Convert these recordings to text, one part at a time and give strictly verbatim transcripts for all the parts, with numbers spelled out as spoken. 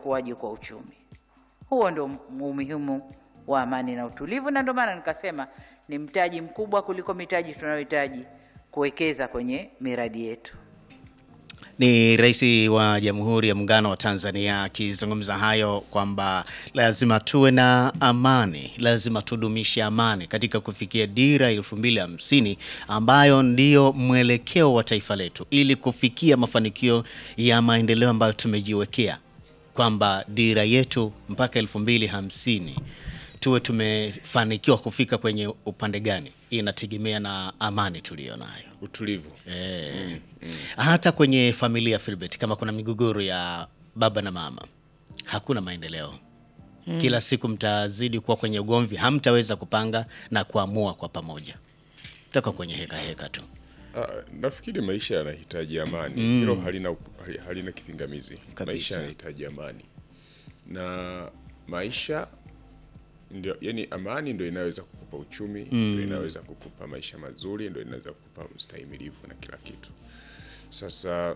ukuaji kwa uchumi. Huo ndio umuhimu wa amani na utulivu, na ndio maana nikasema ni mtaji mkubwa kuliko mitaji tunayohitaji kuwekeza kwenye miradi yetu. Ni Rais wa Jamhuri ya Muungano wa Tanzania akizungumza hayo kwamba lazima tuwe na amani, lazima tudumishe amani katika kufikia dira elfu mbili hamsini ambayo ndiyo mwelekeo wa taifa letu, ili kufikia mafanikio ya maendeleo ambayo tumejiwekea, kwamba dira yetu mpaka elfu mbili hamsini tuwe tumefanikiwa kufika kwenye upande gani, inategemea na amani tuliyonayo, utulivu. E. Mm, mm. Hata kwenye familia Philbert, kama kuna migogoro ya baba na mama, hakuna maendeleo. Mm. Kila siku mtazidi kuwa kwenye ugomvi, hamtaweza kupanga na kuamua kwa pamoja. Toka kwenye heka heka tu. Ah, nafikiri maisha yanahitaji amani. Mm. Hilo halina halina kipingamizi. Kabisa. Maisha yanahitaji amani. Na maisha ndio, yani amani ndio inaweza kukupa uchumi, mm. ndio inaweza kukupa maisha mazuri, ndio inaweza kukupa ustahimilivu na kila kitu. Sasa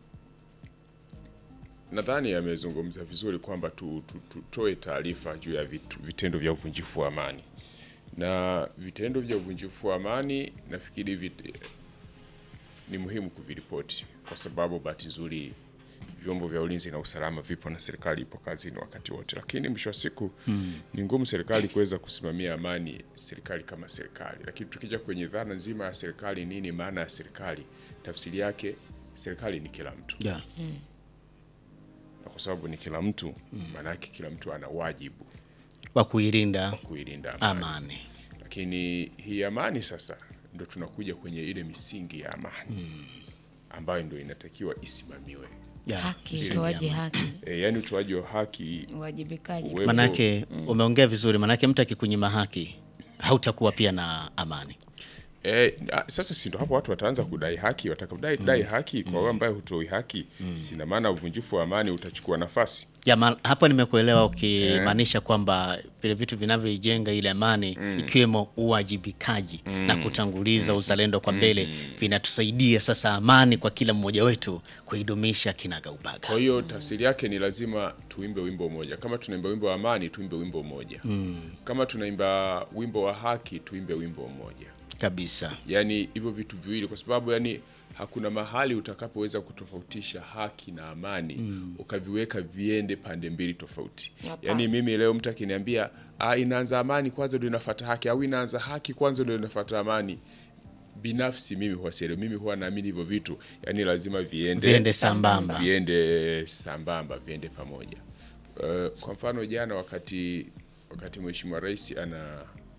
nadhani amezungumza vizuri kwamba tu, tu, tutoe taarifa juu ya vitu, vitendo vya uvunjifu wa amani. Na vitendo vya uvunjifu wa amani nafikiri vit, ni muhimu kuviripoti, kwa sababu bahati nzuri vyombo vya ulinzi na usalama vipo na serikali ipo kazini wakati wote, lakini mwisho wa siku hmm. ni ngumu serikali kuweza kusimamia amani, serikali kama serikali. Lakini tukija kwenye dhana nzima ya serikali, nini maana ya serikali? Tafsiri yake serikali ni kila mtu. Yeah. Hmm. Na kwa sababu ni kila mtu, hmm. maana yake kila mtu ana wajibu wa kuilinda kuilinda amani. amani. Lakini hii amani sasa ndio tunakuja kwenye ile misingi ya amani hmm. ambayo ndio inatakiwa isimamiwe. Yeah. Haki, utoaji haki. E, yani utoaji wa haki, uwajibikaji. Manake mm. umeongea vizuri, manake mtu akikunyima haki hautakuwa pia na amani. E, sasa si ndo hapo watu wataanza kudai haki, watakadai mm. dai haki kwa mm. wale ambao hutoi haki, mm. sina maana uvunjifu wa amani utachukua nafasi. Ya hapo nimekuelewa ukimaanisha yeah. kwamba vile vitu vinavyojenga ile amani mm. ikiwemo uwajibikaji mm. na kutanguliza mm. uzalendo kwa mbele mm. vinatusaidia sasa amani kwa kila mmoja wetu kuidumisha kinagaubaga. Kwa hiyo tafsiri yake ni lazima tuimbe wimbo mmoja. Kama tunaimba wimbo wa amani, tuimbe wimbo mmoja. Mm. Kama tunaimba wimbo wa haki, tuimbe wimbo mmoja. Kabisa. Yani hivyo vitu viwili, kwa sababu yani hakuna mahali utakapoweza kutofautisha haki na amani mm. ukaviweka viende pande mbili tofauti. Yapa. Yani mimi leo mtu akiniambia ah, inaanza amani kwanza ndio inafuata haki, au inaanza haki kwanza ndio inafuata amani, binafsi mimi huwa sielewi. Mimi huwa naamini hivyo vitu yani lazima viende viende sambamba, viende sambamba, viende pamoja. Uh, kwa mfano jana wakati wakati Mheshimiwa Rais ana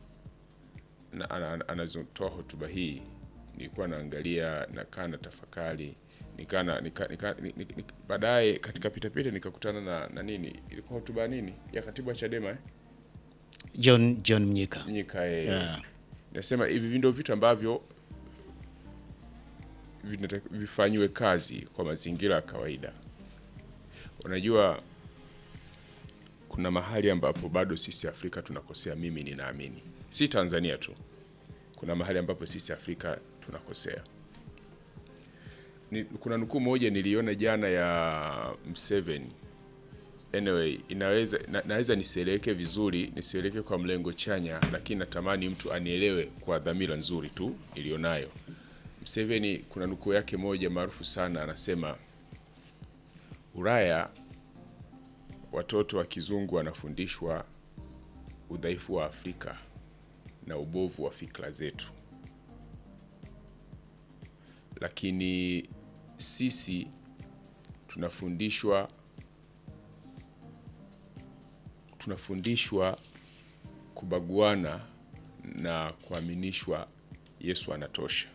anatoa hotuba hii, nilikuwa naangalia na kana tafakari, nikana nika, nika, nika, nika, baadaye katika pita pita nikakutana na, na nini ilikuwa hotuba nini ya katibu wa Chadema eh? John John Mnyika Mnyika eh. Yeah. Nasema hivi ndio vitu ambavyo vifanywe kazi kwa mazingira ya kawaida. Unajua kuna mahali ambapo bado sisi Afrika tunakosea, mimi ninaamini. Si Tanzania tu. Kuna mahali ambapo sisi Afrika tunakosea. Ni, kuna nukuu moja niliona jana ya Museveni. Anyway, inaweza na, naweza niseleke vizuri, niseleke kwa mlengo chanya, lakini natamani mtu anielewe kwa dhamira nzuri tu ilionayo. Museveni kuna nukuu yake moja maarufu sana, anasema Ulaya watoto wa kizungu wanafundishwa udhaifu wa Afrika na ubovu wa fikra zetu, lakini sisi tunafundishwa tunafundishwa kubaguana na kuaminishwa Yesu anatosha.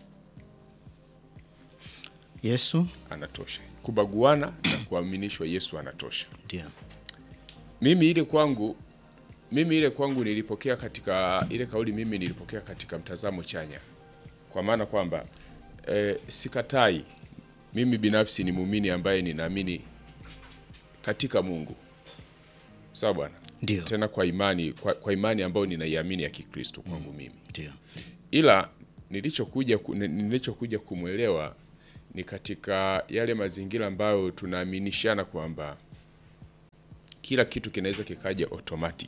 Yesu anatosha. Kubaguana na kuaminishwa Yesu anatosha. Ndio. Mimi ile kwangu Mimi ile kwangu nilipokea katika ile kauli, mimi nilipokea katika mtazamo chanya. Kwa maana kwamba e, sikatai, mimi binafsi ni muumini ambaye ninaamini katika Mungu. Sawa bwana? Ndio. Tena kwa imani kwa, kwa imani ambayo ninaiamini ya Kikristo kwangu mimi. Ndio. Ila nilichokuja nilichokuja kumuelewa ni katika yale mazingira ambayo tunaaminishana kwamba kila kitu kinaweza kikaja automatic.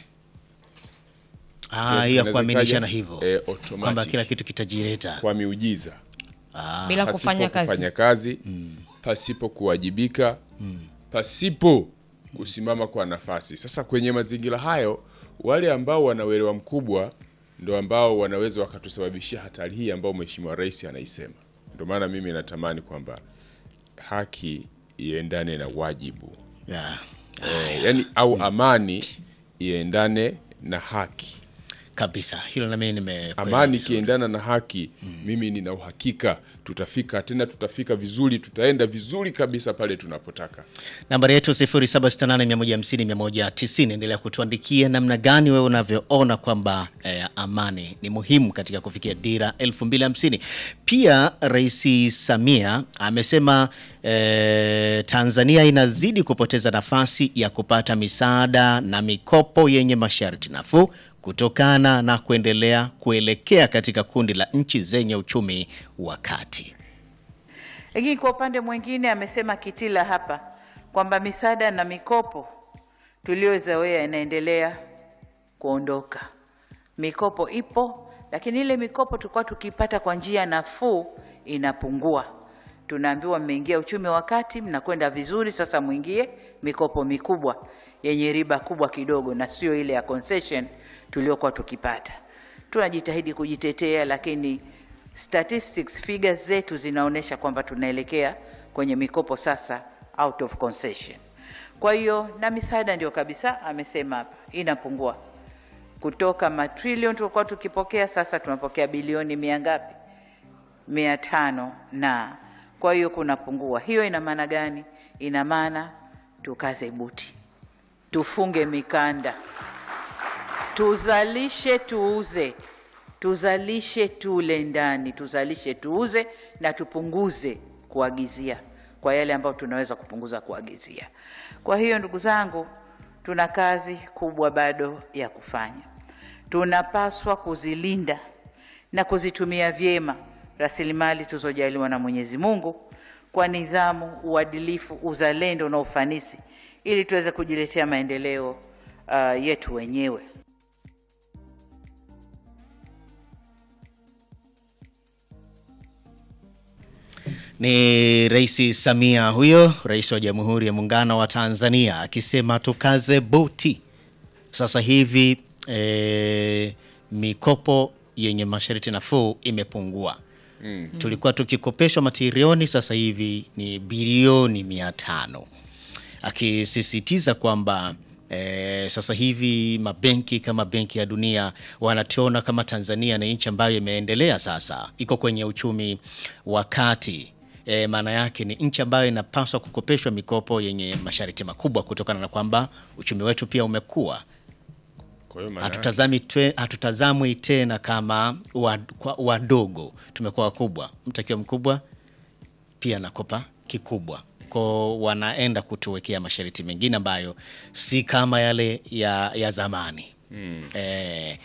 Ah, Kila ya kitu kuaminishana kinaweza hivyo. kikaja, eh, Kwamba automatic. kila kitu kitajileta. Kwa miujiza. bila Pasipo kufanya kazi. kufanya kazi, pasipo kuwajibika, pasipo kusimama kwa nafasi. Sasa kwenye mazingira hayo, wale ambao wana uelewa mkubwa ndo ambao wanaweza wakatusababishia hatari hii ambao Mheshimiwa Rais anaisema. Ndio maana mimi natamani kwamba haki iendane na wajibu. Yeah. Eh, yani au amani iendane na haki. Kabisa. Hilo na mimi nimekuelewa. Amani kiendana na haki, mimi nina uhakika tutafika tena, tutafika vizuri, tutaenda vizuri kabisa pale tunapotaka. Nambari yetu sifuri saba sita nane mia moja hamsini mia moja tisini. Endelea kutuandikia namna gani wewe unavyoona kwamba eh, amani ni muhimu katika kufikia dira elfu mbili hamsini. Pia Rais Samia amesema eh, Tanzania inazidi kupoteza nafasi ya kupata misaada na mikopo yenye masharti nafuu kutokana na kuendelea kuelekea katika kundi la nchi zenye uchumi wa kati. Lakini kwa upande mwingine amesema Kitila hapa kwamba misaada na mikopo tuliozoea inaendelea kuondoka. Mikopo ipo, lakini ile mikopo tulikuwa tukipata kwa njia nafuu inapungua. Tunaambiwa mmeingia uchumi wa kati, mnakwenda vizuri, sasa muingie mikopo mikubwa yenye riba kubwa kidogo na sio ile ya concession tuliokuwa tukipata. Tunajitahidi kujitetea, lakini statistics figures zetu zinaonesha kwamba tunaelekea kwenye mikopo sasa out of concession. Kwa hiyo na misaada ndio kabisa amesema hapa inapungua. Kutoka matrilioni tulikuwa tukipokea, sasa tunapokea bilioni mia ngapi? mia tano na. Kwa hiyo kunapungua. Hiyo ina maana gani? Ina maana tukaze buti. Tufunge mikanda. Tuzalishe tuuze. Tuzalishe tule ndani, tuzalishe tuuze na tupunguze kuagizia kwa yale ambayo tunaweza kupunguza kuagizia. Kwa hiyo ndugu zangu, tuna kazi kubwa bado ya kufanya. Tunapaswa kuzilinda na kuzitumia vyema rasilimali tuzojaliwa na Mwenyezi Mungu kwa nidhamu, uadilifu, uzalendo na ufanisi ili tuweze kujiletea maendeleo uh, yetu wenyewe. Ni Rais Samia huyo, Rais wa Jamhuri ya Muungano wa Tanzania, akisema tukaze buti. Sasa hivi e, mikopo yenye masharti nafuu imepungua. Mm. Tulikuwa tukikopeshwa matirioni, sasa hivi ni bilioni mia tano. Akisisitiza kwamba E, sasa hivi mabenki kama Benki ya Dunia wanatuona kama Tanzania ni nchi ambayo imeendelea, sasa iko kwenye uchumi wa kati. E, maana yake ni nchi ambayo inapaswa kukopeshwa mikopo yenye masharti makubwa kutokana na kwamba uchumi wetu pia umekua. Kwa hiyo maana Hatutazami twe, hatutazamwi tena kama wadogo, tumekuwa wakubwa. Mtakiwa mkubwa pia nakopa kikubwa. Kwa wanaenda kutuwekea masharti mengine ambayo si kama yale ya, ya zamani. Mm. Eh,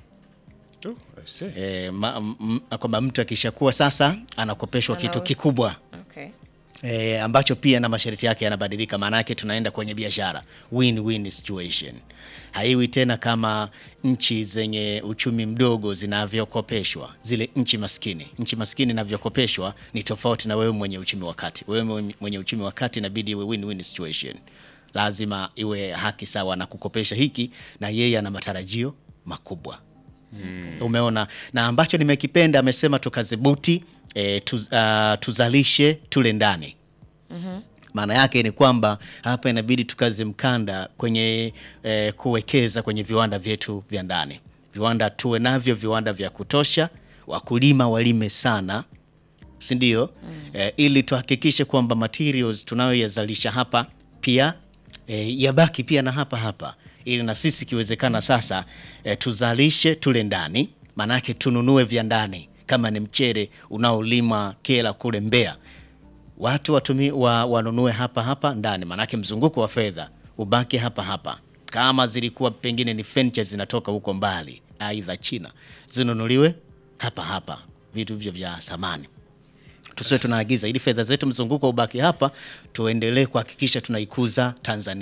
oh, I see. eh, kwamba mtu akishakuwa sasa anakopeshwa kitu kikubwa. Okay. Eh, ambacho pia na masharti yake yanabadilika, maana yake tunaenda kwenye biashara win-win situation. Haiwi tena kama nchi zenye uchumi mdogo zinavyokopeshwa, zile nchi maskini. Nchi maskini inavyokopeshwa ni tofauti na wewe mwenye uchumi wa kati. Wewe mwenye uchumi wa kati inabidi iwe win-win situation. Lazima iwe haki sawa na kukopesha hiki na yeye ana matarajio makubwa. Hmm. Umeona, na ambacho nimekipenda amesema tukaze buti, e, tuz, uh, tuzalishe tule ndani. Mhm. Maana yake ni kwamba hapa inabidi tukaze mkanda kwenye eh, kuwekeza kwenye viwanda vyetu vya ndani. Viwanda tuwe navyo, viwanda vya kutosha, wakulima walime sana, si ndio? Mm. Eh, ili tuhakikishe kwamba materials tunayoyazalisha hapa pia eh, yabaki pia na hapa hapa. Ili na sisi kiwezekana sasa eh, tuzalishe tule ndani, maana yake tununue vya ndani. Kama ni mchere unaolima Kela kule Mbeya, watu watumi wa, wanunue hapa hapa ndani, manake mzunguko wa fedha ubaki hapa hapa. Kama zilikuwa pengine ni furniture zinatoka huko mbali, aidha China, zinunuliwe hapa hapa, vitu hivyo vya samani. Tusiwe tunaagiza, ili fedha zetu mzunguko ubaki hapa, tuendelee kuhakikisha tunaikuza Tanzania.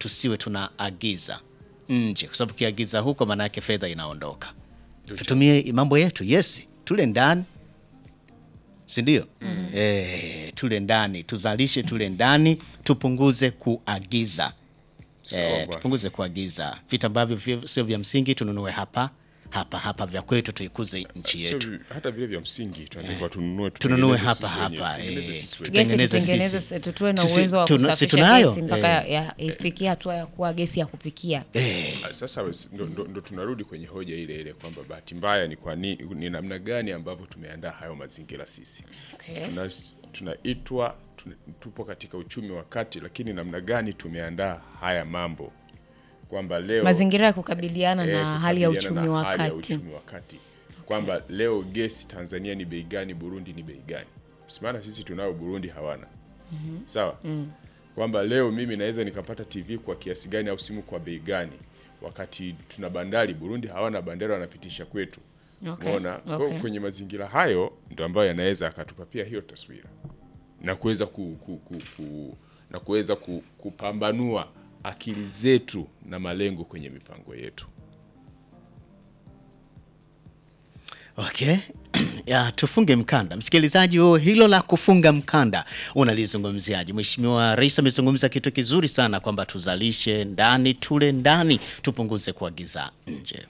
tusiwe tunaagiza nje, kwa sababu kiagiza huko maana yake fedha inaondoka. Tutumie mambo yetu, yes, tule ndani, si ndio? mm -hmm. Eh, tule ndani, tuzalishe, tule ndani, tupunguze kuagiza. Eh, tupunguze kuagiza vitu ambavyo sio vya msingi, tununue hapa hapa hapa vya kwetu, tuikuze nchi yetu. So, hata vile vya msingi tunatakiwa tununue tununue hapa hapa, tutengeneze sisi, tutue na uwezo wa kusafisha gesi mpaka ifikie hatua ya kuwa gesi ya kupikia. Sasa ndo, ndo, ndo tunarudi kwenye hoja ile ile kwamba bahati mbaya ni kwa ni, ni namna gani ambavyo tumeandaa hayo mazingira sisi. Okay. Tuna tunaitwa tuna, tupo katika uchumi wa kati, lakini namna gani tumeandaa haya mambo kwamba leo mazingira ya kukabiliana eh, na hali ya uchumi wa kati. Uchumi wa kati. Kwamba okay, leo gesi Tanzania ni bei gani, Burundi ni bei gani? Maana sisi tunao, Burundi hawana. Mm -hmm. Sawa? Mm. Kwamba leo mimi naweza nikapata T V kwa kiasi gani au simu kwa bei gani, wakati tuna bandari, Burundi hawana bandari, wanapitisha kwetu. Okay. Unaona? Okay. Kwenye mazingira hayo ndio ambayo yanaweza akatupa pia hiyo taswira na kuweza ku, ku, ku, ku, na kuweza ku, kupambanua akili zetu na malengo kwenye mipango yetu. Okay. Ya, tufunge mkanda. Msikilizaji, wewe hilo la kufunga mkanda unalizungumziaje? Mheshimiwa Rais amezungumza kitu kizuri sana kwamba tuzalishe ndani, tule ndani, tupunguze kuagiza nje.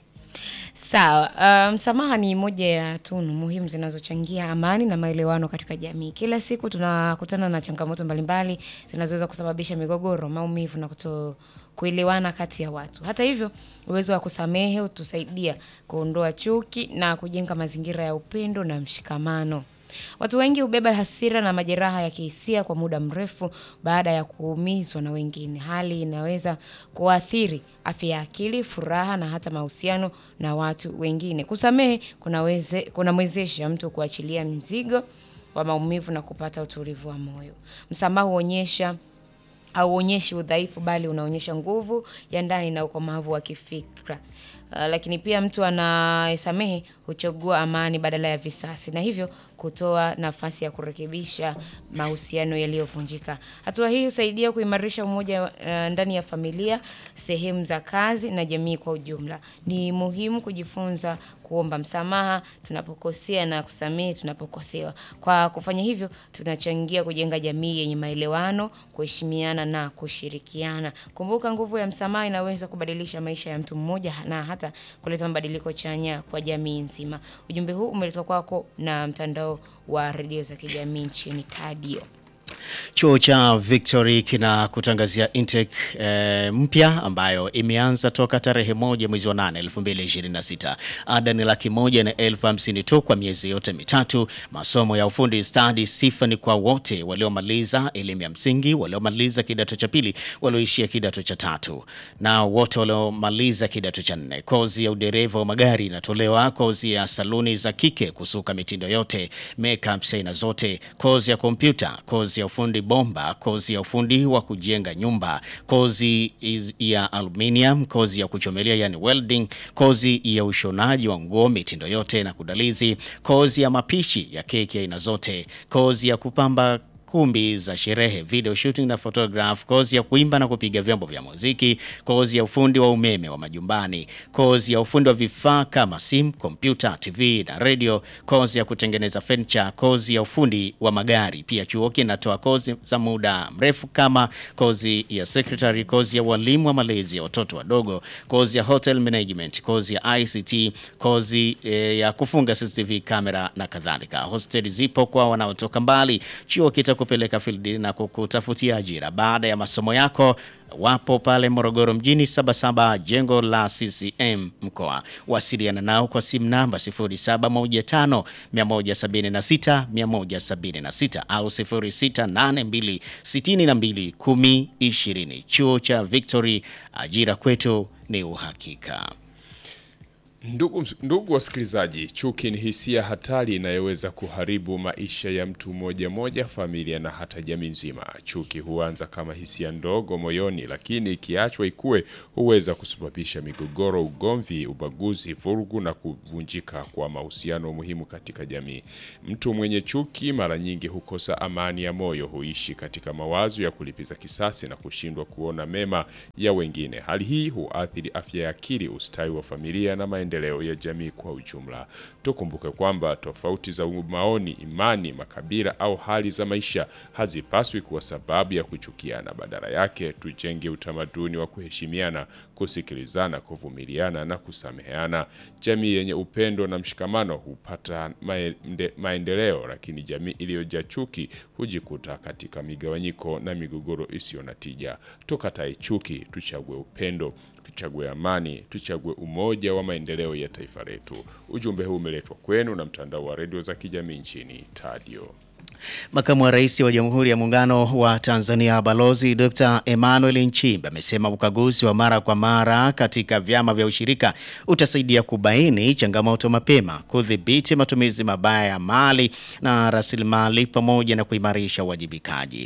Sawa, msamaha um, ni moja ya tunu muhimu zinazochangia amani na maelewano katika jamii. Kila siku tunakutana na changamoto mbalimbali zinazoweza kusababisha migogoro, maumivu na kuto kuelewana kati ya watu. Hata hivyo, uwezo wa kusamehe utusaidia kuondoa chuki na kujenga mazingira ya upendo na mshikamano. Watu wengi hubeba hasira na majeraha ya kihisia kwa muda mrefu baada ya kuumizwa na wengine. Hali inaweza kuathiri afya ya akili, furaha na hata mahusiano na watu wengine. Kusamehe kunaweze kunamwezesha mtu kuachilia mzigo wa maumivu na kupata utulivu wa moyo. Msamaha huonyesha hauonyeshi udhaifu, bali unaonyesha nguvu ya ndani na ukomavu wa kifikra. Uh, lakini pia mtu anayesamehe huchagua amani badala ya visasi, na hivyo kutoa nafasi ya kurekebisha mahusiano yaliyovunjika. Hatua hii husaidia kuimarisha umoja uh, ndani ya familia, sehemu za kazi na jamii kwa ujumla. Ni muhimu kujifunza kuomba msamaha tunapokosea na kusamehe tunapokosewa. Kwa kufanya hivyo, tunachangia kujenga jamii yenye maelewano, kuheshimiana na kushirikiana. Kumbuka, nguvu ya msamaha inaweza kubadilisha maisha ya mtu mmoja na hata kuleta mabadiliko chanya kwa jamii nzima. Ujumbe huu umeletwa kwako na mtandao wa redio za kijamii nchini Tadio. Chuo cha Victory kina kutangazia intake e, mpya ambayo imeanza toka tarehe moja mwezi wa nane elfu mbili ishirini na sita. Ada ni laki moja na elfu hamsini tu kwa miezi yote mitatu. Masomo ya ufundi stadi sifa ni kwa wote waliomaliza elimu ya msingi, waliomaliza kidato cha pili, walioishia kidato cha tatu, na wote waliomaliza kidato cha nne. Kozi ya udereva wa magari inatolewa, kozi ya saluni za kike, kusuka mitindo yote, makeup aina zote, kozi ya kompyuta, kozi ya ufundi bomba, kozi ya ufundi wa kujenga nyumba, kozi ya aluminium, kozi ya kuchomelea yani welding, kozi ya ushonaji wa nguo mitindo yote na kudalizi, kozi ya mapishi ya keki aina zote, kozi ya kupamba kumbi za sherehe, video shooting na photograph, kozi ya kuimba na kupiga vyombo vya muziki, kozi ya ufundi wa umeme wa majumbani, kozi ya ufundi wa vifaa kama simu, kompyuta, T V na radio, kozi ya kutengeneza furniture, kozi ya ufundi wa magari. Pia chuo kinatoa kozi za muda mrefu kama kozi ya secretary, kozi ya walimu wa malezi ya watoto wadogo, kozi ya hotel management, kozi ya I C T, kozi e, ya kufunga C C T V camera na kadhalika. Hosteli zipo kwa wanaotoka mbali. Chuo kita kupeleka field na kukutafutia ajira baada ya masomo yako. Wapo pale Morogoro mjini, Sabasaba, jengo la C C M mkoa. Wasiliana nao kwa simu namba sifuri saba moja tano moja saba sita moja saba sita au sifuri sita nane mbili sita mbili kumi ishirini. Chuo cha Victory, ajira kwetu ni uhakika. Ndugu, ndugu wasikilizaji, chuki ni hisia hatari inayoweza kuharibu maisha ya mtu mmoja mmoja, familia na hata jamii nzima. Chuki huanza kama hisia ndogo moyoni, lakini ikiachwa ikue huweza kusababisha migogoro, ugomvi, ubaguzi, vurugu na kuvunjika kwa mahusiano muhimu katika jamii. Mtu mwenye chuki mara nyingi hukosa amani ya moyo, huishi katika mawazo ya kulipiza kisasi na kushindwa kuona mema ya wengine. Hali hii huathiri afya ya akili, ustawi wa familia na maendeleo ya jamii kwa ujumla. Tukumbuke kwamba tofauti za maoni, imani, makabila au hali za maisha hazipaswi kuwa sababu ya kuchukiana. Badala yake tujenge utamaduni wa kuheshimiana, kusikilizana, kuvumiliana na kusameheana. Jamii yenye upendo na mshikamano hupata maendeleo, lakini jamii iliyojaa chuki hujikuta katika migawanyiko na migogoro isiyo na tija. Tukatae chuki, tuchague upendo, tuchague amani, tuchague umoja wa maendeleo ya taifa letu. Ujumbe huu umeletwa kwenu na mtandao wa redio za kijamii nchini Tadio. Makamu wa Rais wa Jamhuri ya Muungano wa Tanzania Balozi Doctor Emmanuel Nchimbi amesema ukaguzi wa mara kwa mara katika vyama vya ushirika utasaidia kubaini changamoto mapema, kudhibiti matumizi mabaya ya mali na rasilimali pamoja na kuimarisha uwajibikaji.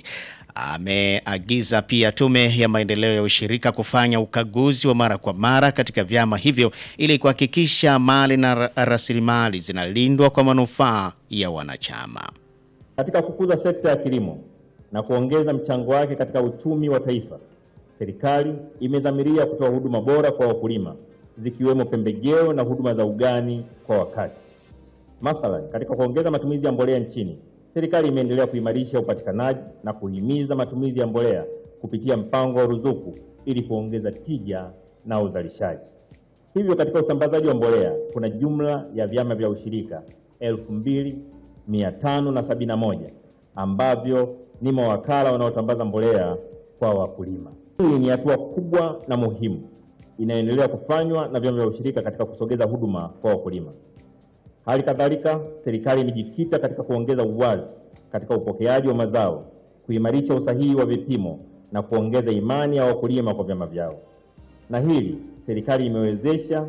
Ameagiza pia Tume ya Maendeleo ya Ushirika kufanya ukaguzi wa mara kwa mara katika vyama hivyo ili kuhakikisha mali na rasilimali zinalindwa kwa manufaa ya wanachama. Katika kukuza sekta ya kilimo na kuongeza mchango wake katika uchumi wa taifa, serikali imedhamiria kutoa huduma bora kwa wakulima, zikiwemo pembejeo na huduma za ugani kwa wakati. Mathalan, katika kuongeza matumizi ya mbolea nchini, serikali imeendelea kuimarisha upatikanaji na kuhimiza matumizi ya mbolea kupitia mpango wa ruzuku ili kuongeza tija na uzalishaji. Hivyo katika usambazaji wa mbolea kuna jumla ya vyama vya ushirika elfu mbili mia tano na sabini na moja ambavyo ni mawakala wanaotambaza mbolea kwa wakulima. Hii ni hatua kubwa na muhimu inaendelea kufanywa na vyama vya ushirika katika kusogeza huduma kwa wakulima. Hali kadhalika, serikali imejikita katika kuongeza uwazi katika upokeaji wa mazao, kuimarisha usahihi wa vipimo na kuongeza imani ya wakulima kwa vyama vyao. Na hili serikali imewezesha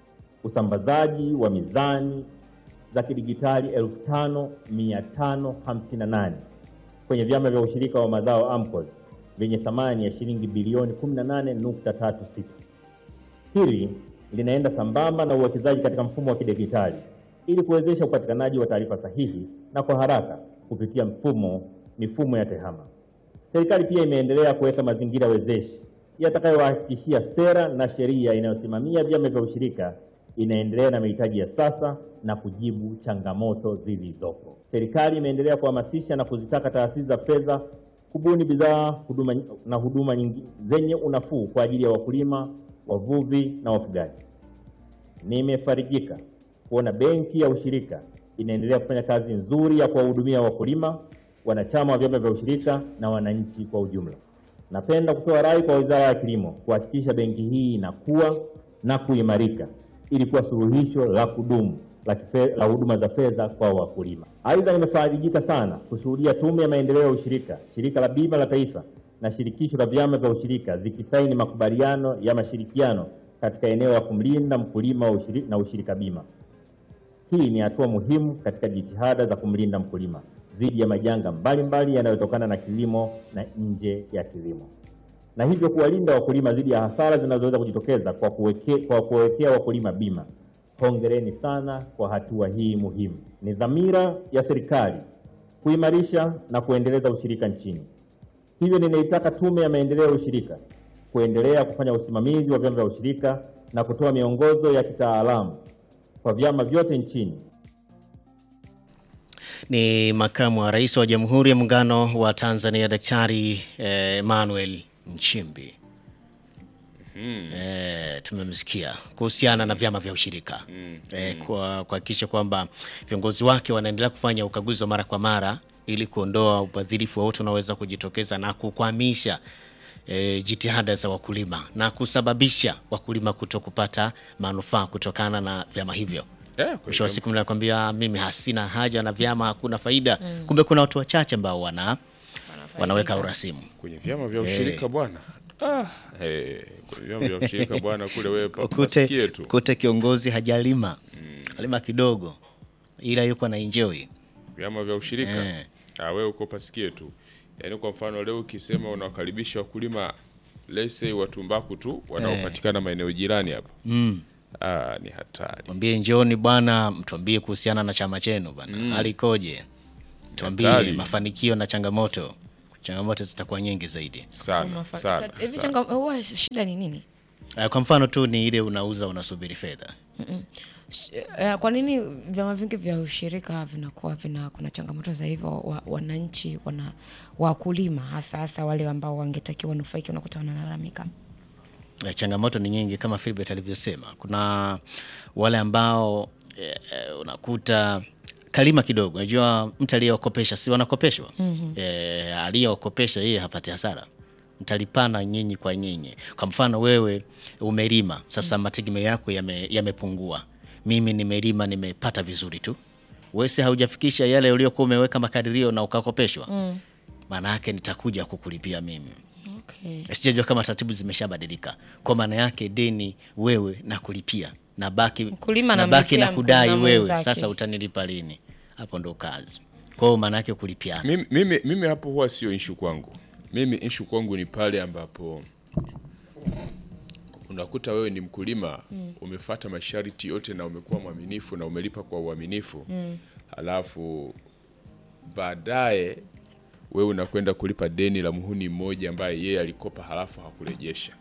usambazaji wa mizani za kidigitali elfu tano mia tano hamsini na nane kwenye vyama vya ushirika wa mazao AMCOS vyenye thamani ya shilingi bilioni kumi na nane nukta tatu sita. Hili linaenda sambamba na uwekezaji katika mfumo wa kidigitali ili kuwezesha upatikanaji wa taarifa sahihi na kwa haraka kupitia mfumo mifumo ya tehama. Serikali pia imeendelea kuweka mazingira wezeshi yatakayohakikishia sera na sheria inayosimamia vyama vya ushirika inaendelea na mahitaji ya sasa na kujibu changamoto zilizopo. Serikali imeendelea kuhamasisha na kuzitaka taasisi za fedha kubuni bidhaa huduma na huduma nyingi zenye unafuu kwa ajili ya wakulima, wavuvi na wafugaji. Nimefarijika kuona benki ya ushirika inaendelea kufanya kazi nzuri ya kuwahudumia wakulima, wanachama wa vyama vya ushirika na wananchi kwa ujumla. Napenda kutoa rai kwa Wizara ya Kilimo kuhakikisha benki hii inakuwa na kuimarika ili kuwa suluhisho la kudumu la, la huduma za fedha kwa wakulima. Aidha, nimefarijika sana kushuhudia Tume ya Maendeleo ya Ushirika, Shirika la Bima la Taifa na Shirikisho la Vyama vya Ushirika zikisaini makubaliano ya mashirikiano katika eneo la kumlinda mkulima ushirika na ushirika bima. Hii ni hatua muhimu katika jitihada za kumlinda mkulima dhidi ya majanga mbalimbali yanayotokana na kilimo na nje ya kilimo, na hivyo kuwalinda wakulima dhidi ya hasara zinazoweza kujitokeza kwa kuwekea kwa kuwekea wakulima bima. Hongereni sana kwa hatua hii muhimu. Ni dhamira ya serikali kuimarisha na kuendeleza ushirika nchini. Hivyo ninaitaka Tume ya Maendeleo ya Ushirika kuendelea kufanya usimamizi wa vyama vya ushirika na kutoa miongozo ya kitaalamu kwa vyama vyote nchini. Ni Makamu wa Rais wa Jamhuri ya Muungano wa Tanzania Daktari eh, Emmanuel Nchimbi. Mm. Eh, tumemsikia kuhusiana na vyama vya ushirika. Mm. Eh, kwa kuhakikisha kwamba viongozi wake wanaendelea kufanya ukaguzi wa mara kwa mara ili kuondoa ubadhirifu wote unaweza kujitokeza na kukwamisha E, jitihada za wakulima na kusababisha wakulima kutokupata manufaa kutokana na vyama hivyo. Yeah, mwisho wa siku mnakwambia mimi hasina haja na vyama, hakuna faida. Mm. Kumbe kuna watu wachache ambao wana wanaweka urasimu kwenye vyama vya ushirika. E, bwana Ah, eh, kwa vyama vya ushirika bwana kule wewe pa- Kute, pasikie tu. kute kiongozi hajalima alima kidogo, ila yuko na enjoy. Vyama vya ushirika. Eh. Ah, wewe uko pasikie tu. Yaani kwa mfano leo ukisema unawakaribisha wakulima let's say wa tumbaku tu wanaopatikana maeneo jirani hapa. Mm. Ah, ni hatari. Mwambie njoni bwana, mtuambie kuhusiana na chama chenu bwana. Mm. Hali ikoje? Tuambie Hatari. mafanikio na changamoto. Changamoto zitakuwa nyingi zaidi. Sana, Unafa- sana. hivi sana. changa huwa shida ni nini? Uh, kwa mfano tu ni ile unauza unasubiri fedha. Sh- eh, Kwa nini vyama vingi vya ushirika vinakuwa vina kuna changamoto za hivyo wa, wananchi wana wakulima hasa hasa wale ambao wangetakiwa wanufaike unakuta wanalalamika. Eh, changamoto ni nyingi kama Philbert alivyosema. Kuna wale ambao eh, eh, unakuta kalima kidogo. Unajua mtu aliyekopesha si wanakopeshwa. Mm-hmm. Eh, aliyekopesha yeye hapati hasara. Mtalipana nyinyi kwa nyinyi. Kwa mfano wewe umelima, sasa mm. mategemeo yako yame, yamepungua. Mimi nimelima nimepata vizuri tu. Wewe si haujafikisha yale uliyokuwa umeweka makadirio na ukakopeshwa. Mm. Maana yake nitakuja kukulipia mimi. Okay. Sijajua kama taratibu zimeshabadilika. Kwa maana yake deni wewe na kulipia na baki Mkulima na baki na anamlipia kudai mkulima wewe. mwenzake. Sasa utanilipa lini? Hapo ndo kazi. Kwa hiyo maana yake kulipia. Mimi, mimi, mimi hapo huwa sio issue kwangu. Mimi issue kwangu ni pale ambapo unakuta wewe ni mkulima mm. umefuata masharti yote na umekuwa mwaminifu na umelipa kwa uaminifu mm. halafu baadaye wewe unakwenda kulipa deni la muhuni mmoja ambaye yeye alikopa halafu hakurejesha.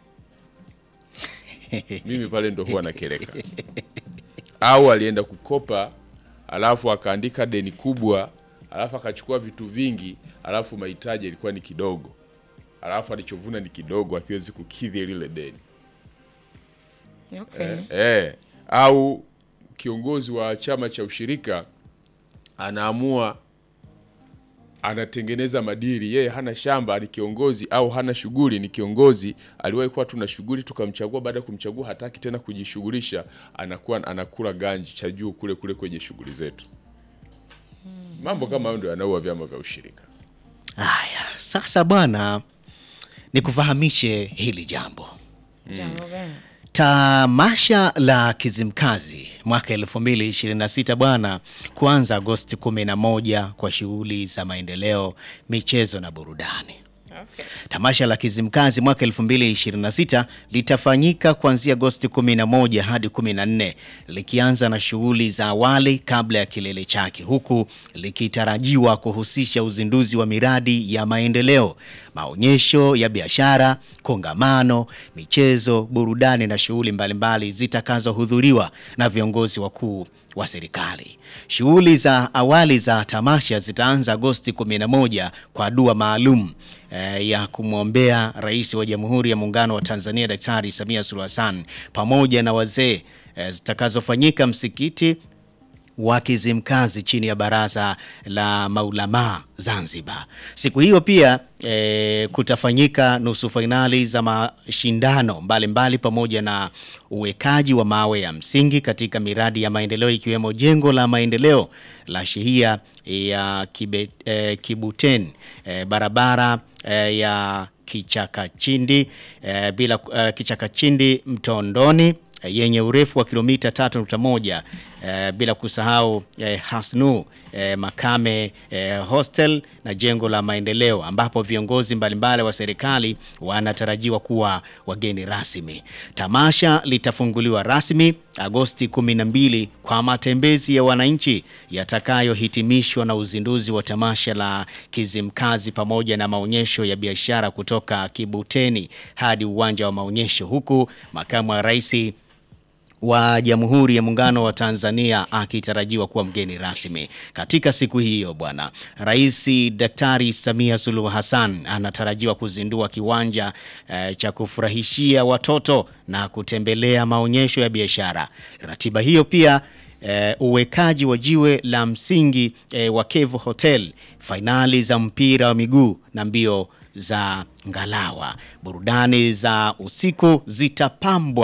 Mimi pale ndo huwa nakereka. Au alienda kukopa halafu akaandika deni kubwa halafu akachukua vitu vingi halafu mahitaji yalikuwa ni kidogo. Halafu alichovuna ni kidogo akiwezi kukidhi lile deni. Okay. Eh, eh, au kiongozi wa chama cha ushirika anaamua anatengeneza madili, yeye hana shamba ni kiongozi au hana shughuli ni kiongozi, aliwahi kuwa tuna shughuli tukamchagua, baada ya kumchagua hataki tena kujishughulisha, anakuwa anakula ganji cha juu kule kule kwenye shughuli zetu. Mambo kama hayo ndio yanaua vyama vya ushirika. Haya, sasa bwana nikufahamishe hili jambo. Jambo gani? Tamasha la Kizimkazi mwaka elfu mbili ishirini na sita bwana kuanza Agosti kumi na moja kwa shughuli za maendeleo, michezo na burudani. Okay. Tamasha la Kizimkazi mwaka elfu mbili ishirini na sita litafanyika kuanzia Agosti kumi na moja hadi kumi na nne, likianza na shughuli za awali kabla ya kilele chake, huku likitarajiwa kuhusisha uzinduzi wa miradi ya maendeleo, maonyesho ya biashara, kongamano, michezo, burudani na shughuli mbalimbali zitakazohudhuriwa na viongozi wakuu wa serikali. Shughuli za awali za tamasha zitaanza Agosti kumi na moja kwa dua maalum eh, ya kumwombea Rais wa Jamhuri ya Muungano wa Tanzania Daktari Samia Suluhu Hassan pamoja na wazee eh, zitakazofanyika msikiti wa Kizimkazi chini ya Baraza la Maulama Zanzibar. Siku hiyo pia e, kutafanyika nusu fainali za mashindano mbalimbali mbali pamoja na uwekaji wa mawe ya msingi katika miradi ya maendeleo ikiwemo jengo la maendeleo la shehia ya Kibe, e, Kibuten, e, barabara e, ya Kichakachindi e, bila e, Kichakachindi Mtondoni yenye urefu wa kilomita tatu nukta moja, eh, bila kusahau eh, Hasnu eh, Makame eh, Hostel na jengo la maendeleo ambapo viongozi mbalimbali wa serikali wanatarajiwa kuwa wageni rasmi. Tamasha litafunguliwa rasmi Agosti kumi na mbili kwa matembezi ya wananchi yatakayohitimishwa na uzinduzi wa tamasha la Kizimkazi pamoja na maonyesho ya biashara kutoka Kibuteni hadi uwanja wa maonyesho, huku makamu wa rais wa Jamhuri ya Muungano wa Tanzania akitarajiwa kuwa mgeni rasmi. Katika siku hiyo bwana, Rais Daktari Samia Suluhu Hassan anatarajiwa kuzindua kiwanja eh, cha kufurahishia watoto na kutembelea maonyesho ya biashara. Ratiba hiyo pia eh, uwekaji wa jiwe la msingi eh, wa Kevu Hotel, fainali za mpira wa miguu na mbio za ngalawa. Burudani za usiku zitapambwa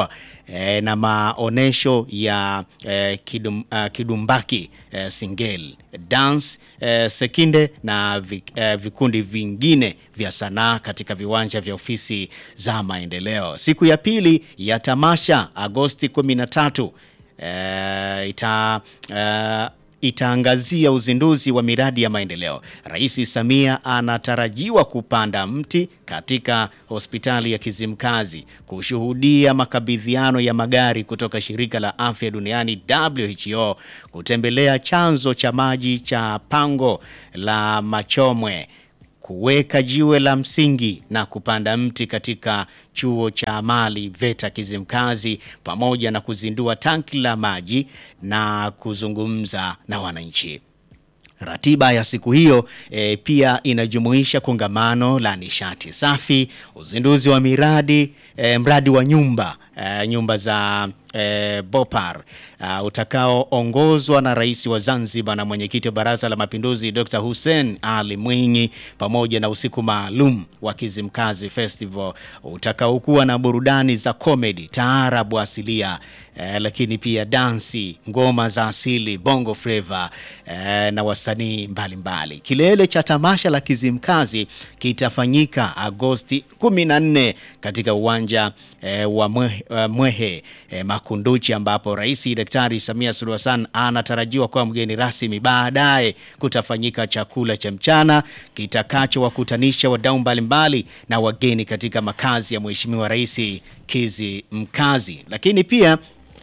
e, na maonesho ya e, kidum, uh, kidumbaki e, singeli, dance, e, sekinde na vik, e, vikundi vingine vya sanaa katika viwanja vya ofisi za maendeleo. Siku ya pili ya tamasha Agosti kumi na tatu e, ita e, itaangazia uzinduzi wa miradi ya maendeleo. Rais Samia anatarajiwa kupanda mti katika hospitali ya Kizimkazi, kushuhudia makabidhiano ya magari kutoka shirika la afya duniani W H O, kutembelea chanzo cha maji cha pango la Machomwe, kuweka jiwe la msingi na kupanda mti katika chuo cha amali VETA Kizimkazi, pamoja na kuzindua tanki la maji na kuzungumza na wananchi. Ratiba ya siku hiyo e, pia inajumuisha kongamano la nishati safi, uzinduzi wa miradi, e, mradi wa nyumba, e, nyumba za e, Bopar, uh, utakao ongozwa na rais wa Zanzibar na mwenyekiti wa Baraza la Mapinduzi Doctor Hussein Ali Mwinyi, pamoja na usiku maalum wa Kizimkazi Festival utakao kuwa na burudani za comedy, taarabu asilia, eh, lakini pia dansi, ngoma za asili, bongo flava, eh, na wasanii mbalimbali. Kilele cha tamasha la Kizimkazi kitafanyika Agosti kumi na nne katika uwanja eh, wa Mwehe, uh, Mwehe eh, Makunduchi, ambapo Rais Daktari Samia Suluhu Hassan anatarajiwa kuwa mgeni rasmi. Baadaye kutafanyika chakula cha mchana kitakacho wakutanisha wadau mbalimbali na wageni katika makazi ya Mheshimiwa Rais Kizimkazi. Lakini pia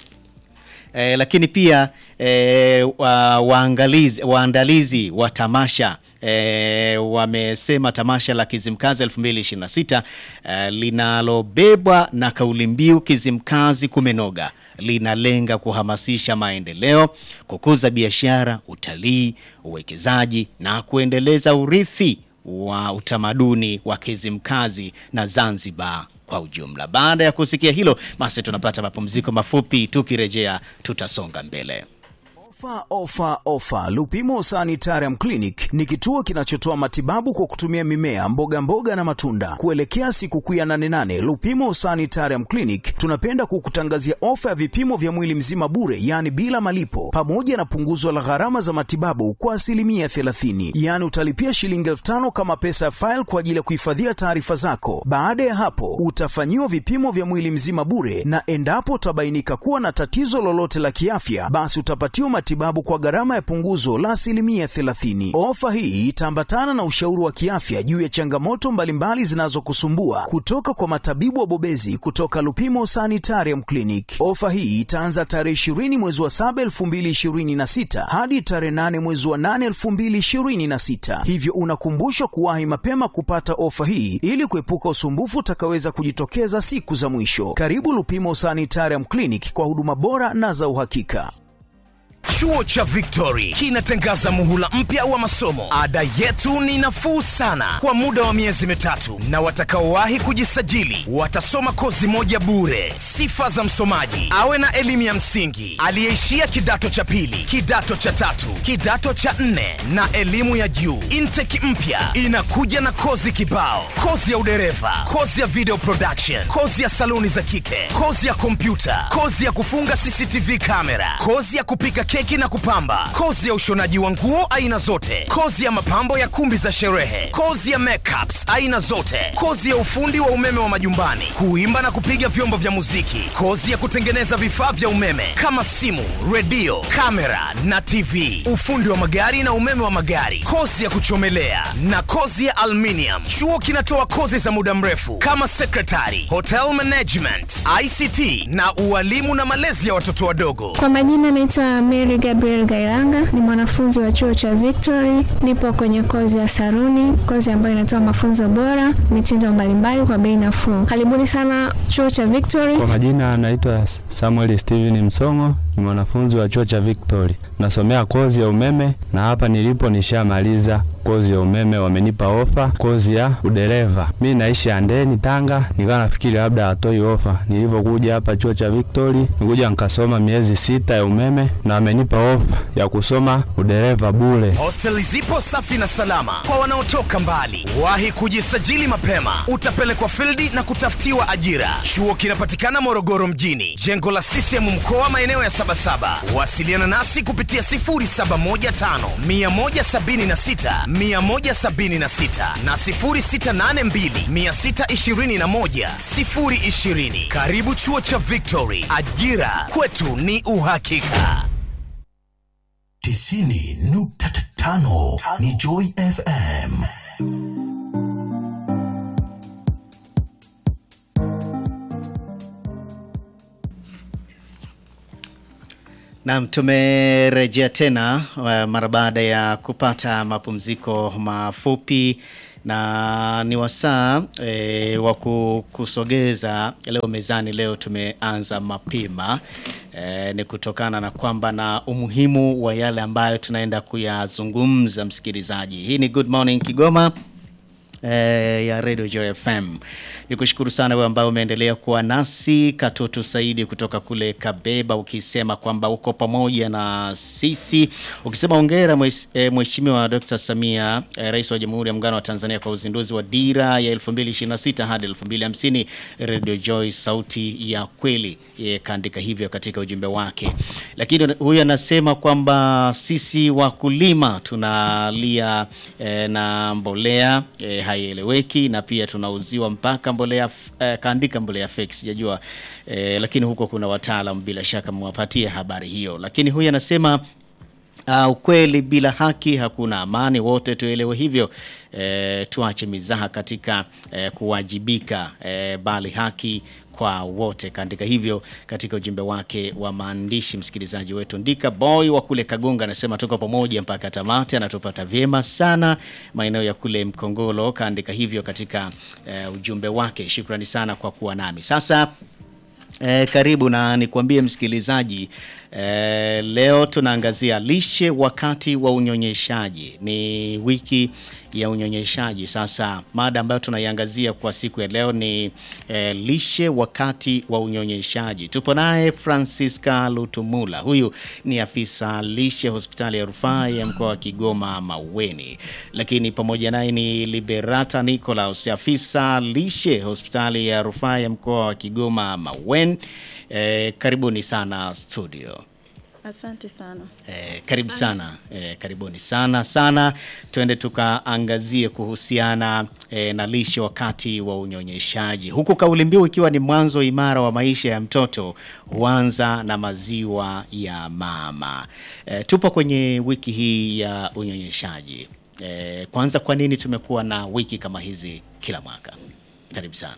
Eh, lakini pia eh, wa, waangalizi, waandalizi wa tamasha eh, wamesema tamasha la Kizimkazi elfu mbili ishirini na sita eh, linalobebwa na kauli mbiu Kizimkazi kumenoga linalenga kuhamasisha maendeleo, kukuza biashara, utalii, uwekezaji na kuendeleza urithi wa utamaduni wa Kizimkazi na Zanzibar kwa ujumla. Baada ya kusikia hilo, basi tunapata mapumziko mafupi, tukirejea tutasonga mbele. Ofa, ofa, ofa. Lupimo Sanitarium Clinic ni kituo kinachotoa matibabu kwa kutumia mimea, mboga mboga na matunda. Kuelekea sikukuu ya nane nane, Lupimo Sanitarium Clinic tunapenda kukutangazia ofa ya vipimo vya mwili mzima bure, yani bila malipo, pamoja na punguzo la gharama za matibabu kwa asilimia thelathini. Yani utalipia shilingi elfu tano kama pesa ya file kwa ajili ya kuhifadhia taarifa zako. Baada ya hapo, utafanyiwa vipimo vya mwili mzima bure, na endapo utabainika kuwa na tatizo lolote la kiafya, basi utapatiwa matibabu kwa gharama ya punguzo la asilimia thelathini. Ofa hii itaambatana na ushauri wa kiafya juu ya changamoto mbalimbali zinazokusumbua kutoka kwa matabibu wabobezi kutoka Lupimo Sanitarium Clinic. Ofa hii itaanza tarehe ishirini mwezi wa saba elfu mbili ishirini na sita hadi tarehe nane mwezi wa nane elfu mbili ishirini na sita. Hivyo unakumbushwa kuwahi mapema kupata ofa hii ili kuepuka usumbufu utakaweza kujitokeza siku za mwisho. Karibu Lupimo Sanitarium Clinic kwa huduma bora na za uhakika. Chuo cha Victory kinatangaza muhula mpya wa masomo. Ada yetu ni nafuu sana kwa muda wa miezi mitatu, na watakaowahi kujisajili watasoma kozi moja bure. Sifa za msomaji: awe na elimu ya msingi, aliyeishia kidato cha pili, kidato cha tatu, kidato cha nne na elimu ya juu. Intake mpya inakuja na kozi kibao: kozi ya udereva, kozi ya video production, kozi ya saluni za kike, kozi ya kompyuta, kozi ya kufunga C C T V kamera, kozi ya kupika keki na kupamba, kozi ya ushonaji wa nguo aina zote, kozi ya mapambo ya kumbi za sherehe, kozi ya makeups aina zote, kozi ya ufundi wa umeme wa majumbani, kuimba na kupiga vyombo vya muziki, kozi ya kutengeneza vifaa vya umeme kama simu, redio, kamera na T V, ufundi wa magari na umeme wa magari, kozi ya kuchomelea na kozi ya aluminium. Chuo kinatoa kozi za muda mrefu kama secretary, hotel management, I C T na ualimu na malezi ya watoto wadogo. Kwa majina naitwa Mary Gabriel Gailanga, ni mwanafunzi wa chuo cha Victory. Nipo kwenye kozi ya saruni, kozi ambayo inatoa mafunzo bora, mitindo mbalimbali kwa bei nafuu. Karibuni sana chuo cha Victory. Kwa majina naitwa Samuel Steven Msongo, ni mwanafunzi wa chuo cha Victory. Nasomea kozi ya umeme na hapa nilipo nishamaliza kozi ya umeme, wamenipa ofa kozi ya udereva. Mimi naishi Handeni Tanga, nikawa nafikiri labda hatoi ofa. Nilipokuja hapa chuo cha Victory, nikuja nikasoma miezi sita ya umeme na wamenipa ofa ya kusoma udereva bure. Hosteli zipo safi na salama kwa wanaotoka mbali. Wahi kujisajili mapema, utapelekwa fieldi na kutafutiwa ajira. Chuo kinapatikana Morogoro mjini, jengo la C C M mkoa, maeneo ya Sabasaba. Wasiliana nasi kupitia sifuri saba moja tano mia moja sabini na sita mia moja sabini na sita na sifuri sita nane mbili mia sita ishirini na moja sifuri ishirini. Karibu chuo cha Victory, ajira kwetu ni uhakika. Tisini nukta tano ni Joy F M. Naam, tumerejea tena mara baada ya kupata mapumziko mafupi, na ni wasaa e, wa kusogeza leo mezani. Leo tumeanza mapema e, ni kutokana na kwamba na umuhimu wa yale ambayo tunaenda kuyazungumza, msikilizaji. Hii ni Good Morning Kigoma Eh, ya Radio Joy F M. Nikushukuru sana wewe ambao umeendelea kuwa nasi. Katoto Saidi kutoka kule Kabeba ukisema kwamba uko pamoja na sisi. Ukisema hongera Mheshimiwa Doctor Samia, eh, Rais wa Jamhuri ya Muungano wa Tanzania, kwa uzinduzi wa dira ya elfu mbili ishirini na sita hadi elfu mbili hamsini. Radio Joy, sauti ya kweli. E, kaandika hivyo katika ujumbe wake. Lakini huyu anasema kwamba sisi wakulima tunalia e, na mbolea e, haieleweki, na pia tunauziwa mpaka mbolea e, kaandika mbolea fake, sijajua e, lakini huko kuna wataalamu, bila shaka mwapatie habari hiyo. Lakini huyu anasema Uh, ukweli bila haki hakuna amani, wote tuelewe hivyo. E, tuache mizaha katika e, kuwajibika, e, bali haki kwa wote. Kaandika hivyo katika ujumbe wake wa maandishi, msikilizaji wetu. Ndika Boy wa kule Kagonga anasema tuko pamoja mpaka tamati, anatupata vyema sana maeneo ya kule Mkongolo. Kaandika hivyo katika e, ujumbe wake. Shukrani sana kwa kuwa nami. Sasa E, karibu na nikwambie msikilizaji, e, leo tunaangazia lishe wakati wa unyonyeshaji. Ni wiki ya unyonyeshaji. Sasa mada ambayo tunaiangazia kwa siku ya leo ni e, lishe wakati wa unyonyeshaji. Tupo naye Francisca Lutumula. Huyu ni afisa lishe hospitali ya rufaa ya mkoa wa Kigoma Maweni. Lakini pamoja naye ni Liberata Nicholas, afisa lishe hospitali ya rufaa ya mkoa wa Kigoma Maweni. E, karibuni sana studio. Asante sana. Eh, karibu sana. Eh, karibuni sana sana. Tuende tukaangazie kuhusiana eh, na lishe wakati wa unyonyeshaji. Huku kauli mbiu ikiwa ni mwanzo imara wa maisha ya mtoto huanza na maziwa ya mama. Eh, tupo kwenye wiki hii ya unyonyeshaji. Eh, kwanza kwa nini tumekuwa na wiki kama hizi kila mwaka? Karibu sana.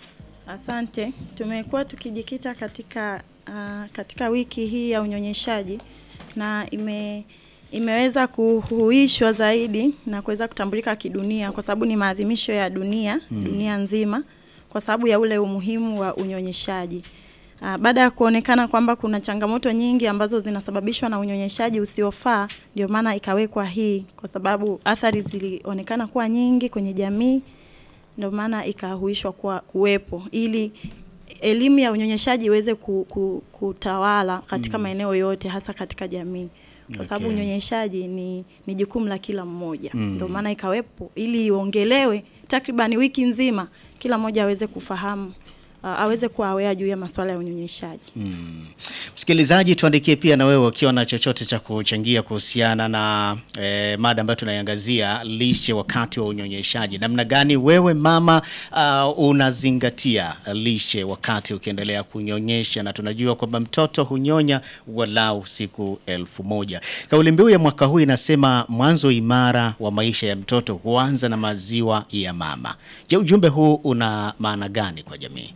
Asante. Tumekuwa tukijikita katika uh, katika wiki hii ya unyonyeshaji, na ime imeweza kuhuishwa zaidi na kuweza kutambulika kidunia kwa sababu ni maadhimisho ya dunia, hmm. dunia nzima, kwa sababu ya ule umuhimu wa unyonyeshaji. Uh, baada ya kuonekana kwamba kuna changamoto nyingi ambazo zinasababishwa na unyonyeshaji usiofaa, ndio maana ikawekwa hii, kwa sababu athari zilionekana kuwa nyingi kwenye jamii. Ndio maana ikahuishwa kwa kuwepo ili elimu ya unyonyeshaji iweze ku, ku, kutawala katika mm. maeneo yote, hasa katika jamii. Kwa sababu okay. unyonyeshaji ni ni jukumu la kila mmoja. Mm. Ndio maana ikawepo ili iongelewe takriban wiki nzima, kila mmoja aweze kufahamu, uh, aweze kuwa aware juu ya masuala ya unyonyeshaji. Mm. Msikilizaji, tuandikie pia na wewe ukiwa na chochote cha kuchangia kuhusiana na eh, mada ambayo tunaiangazia, lishe wakati wa unyonyeshaji. Namna gani wewe mama uh, unazingatia lishe wakati ukiendelea kunyonyesha? Na tunajua kwamba mtoto hunyonya walau siku elfu moja. Kauli mbiu ya mwaka huu inasema mwanzo imara wa maisha ya mtoto huanza na maziwa ya mama. Je, ujumbe huu una maana gani kwa jamii?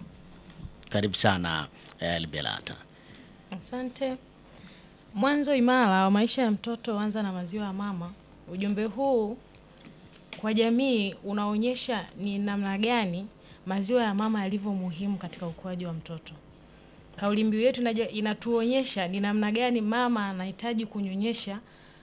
Karibu sana eh, Liberata. Asante. Mwanzo imara wa maisha ya mtoto huanza na maziwa ya mama. Ujumbe huu kwa jamii unaonyesha ni namna gani maziwa ya mama yalivyo muhimu katika ukuaji wa mtoto. kauli mbiu yetu inatuonyesha ni namna gani mama anahitaji kunyonyesha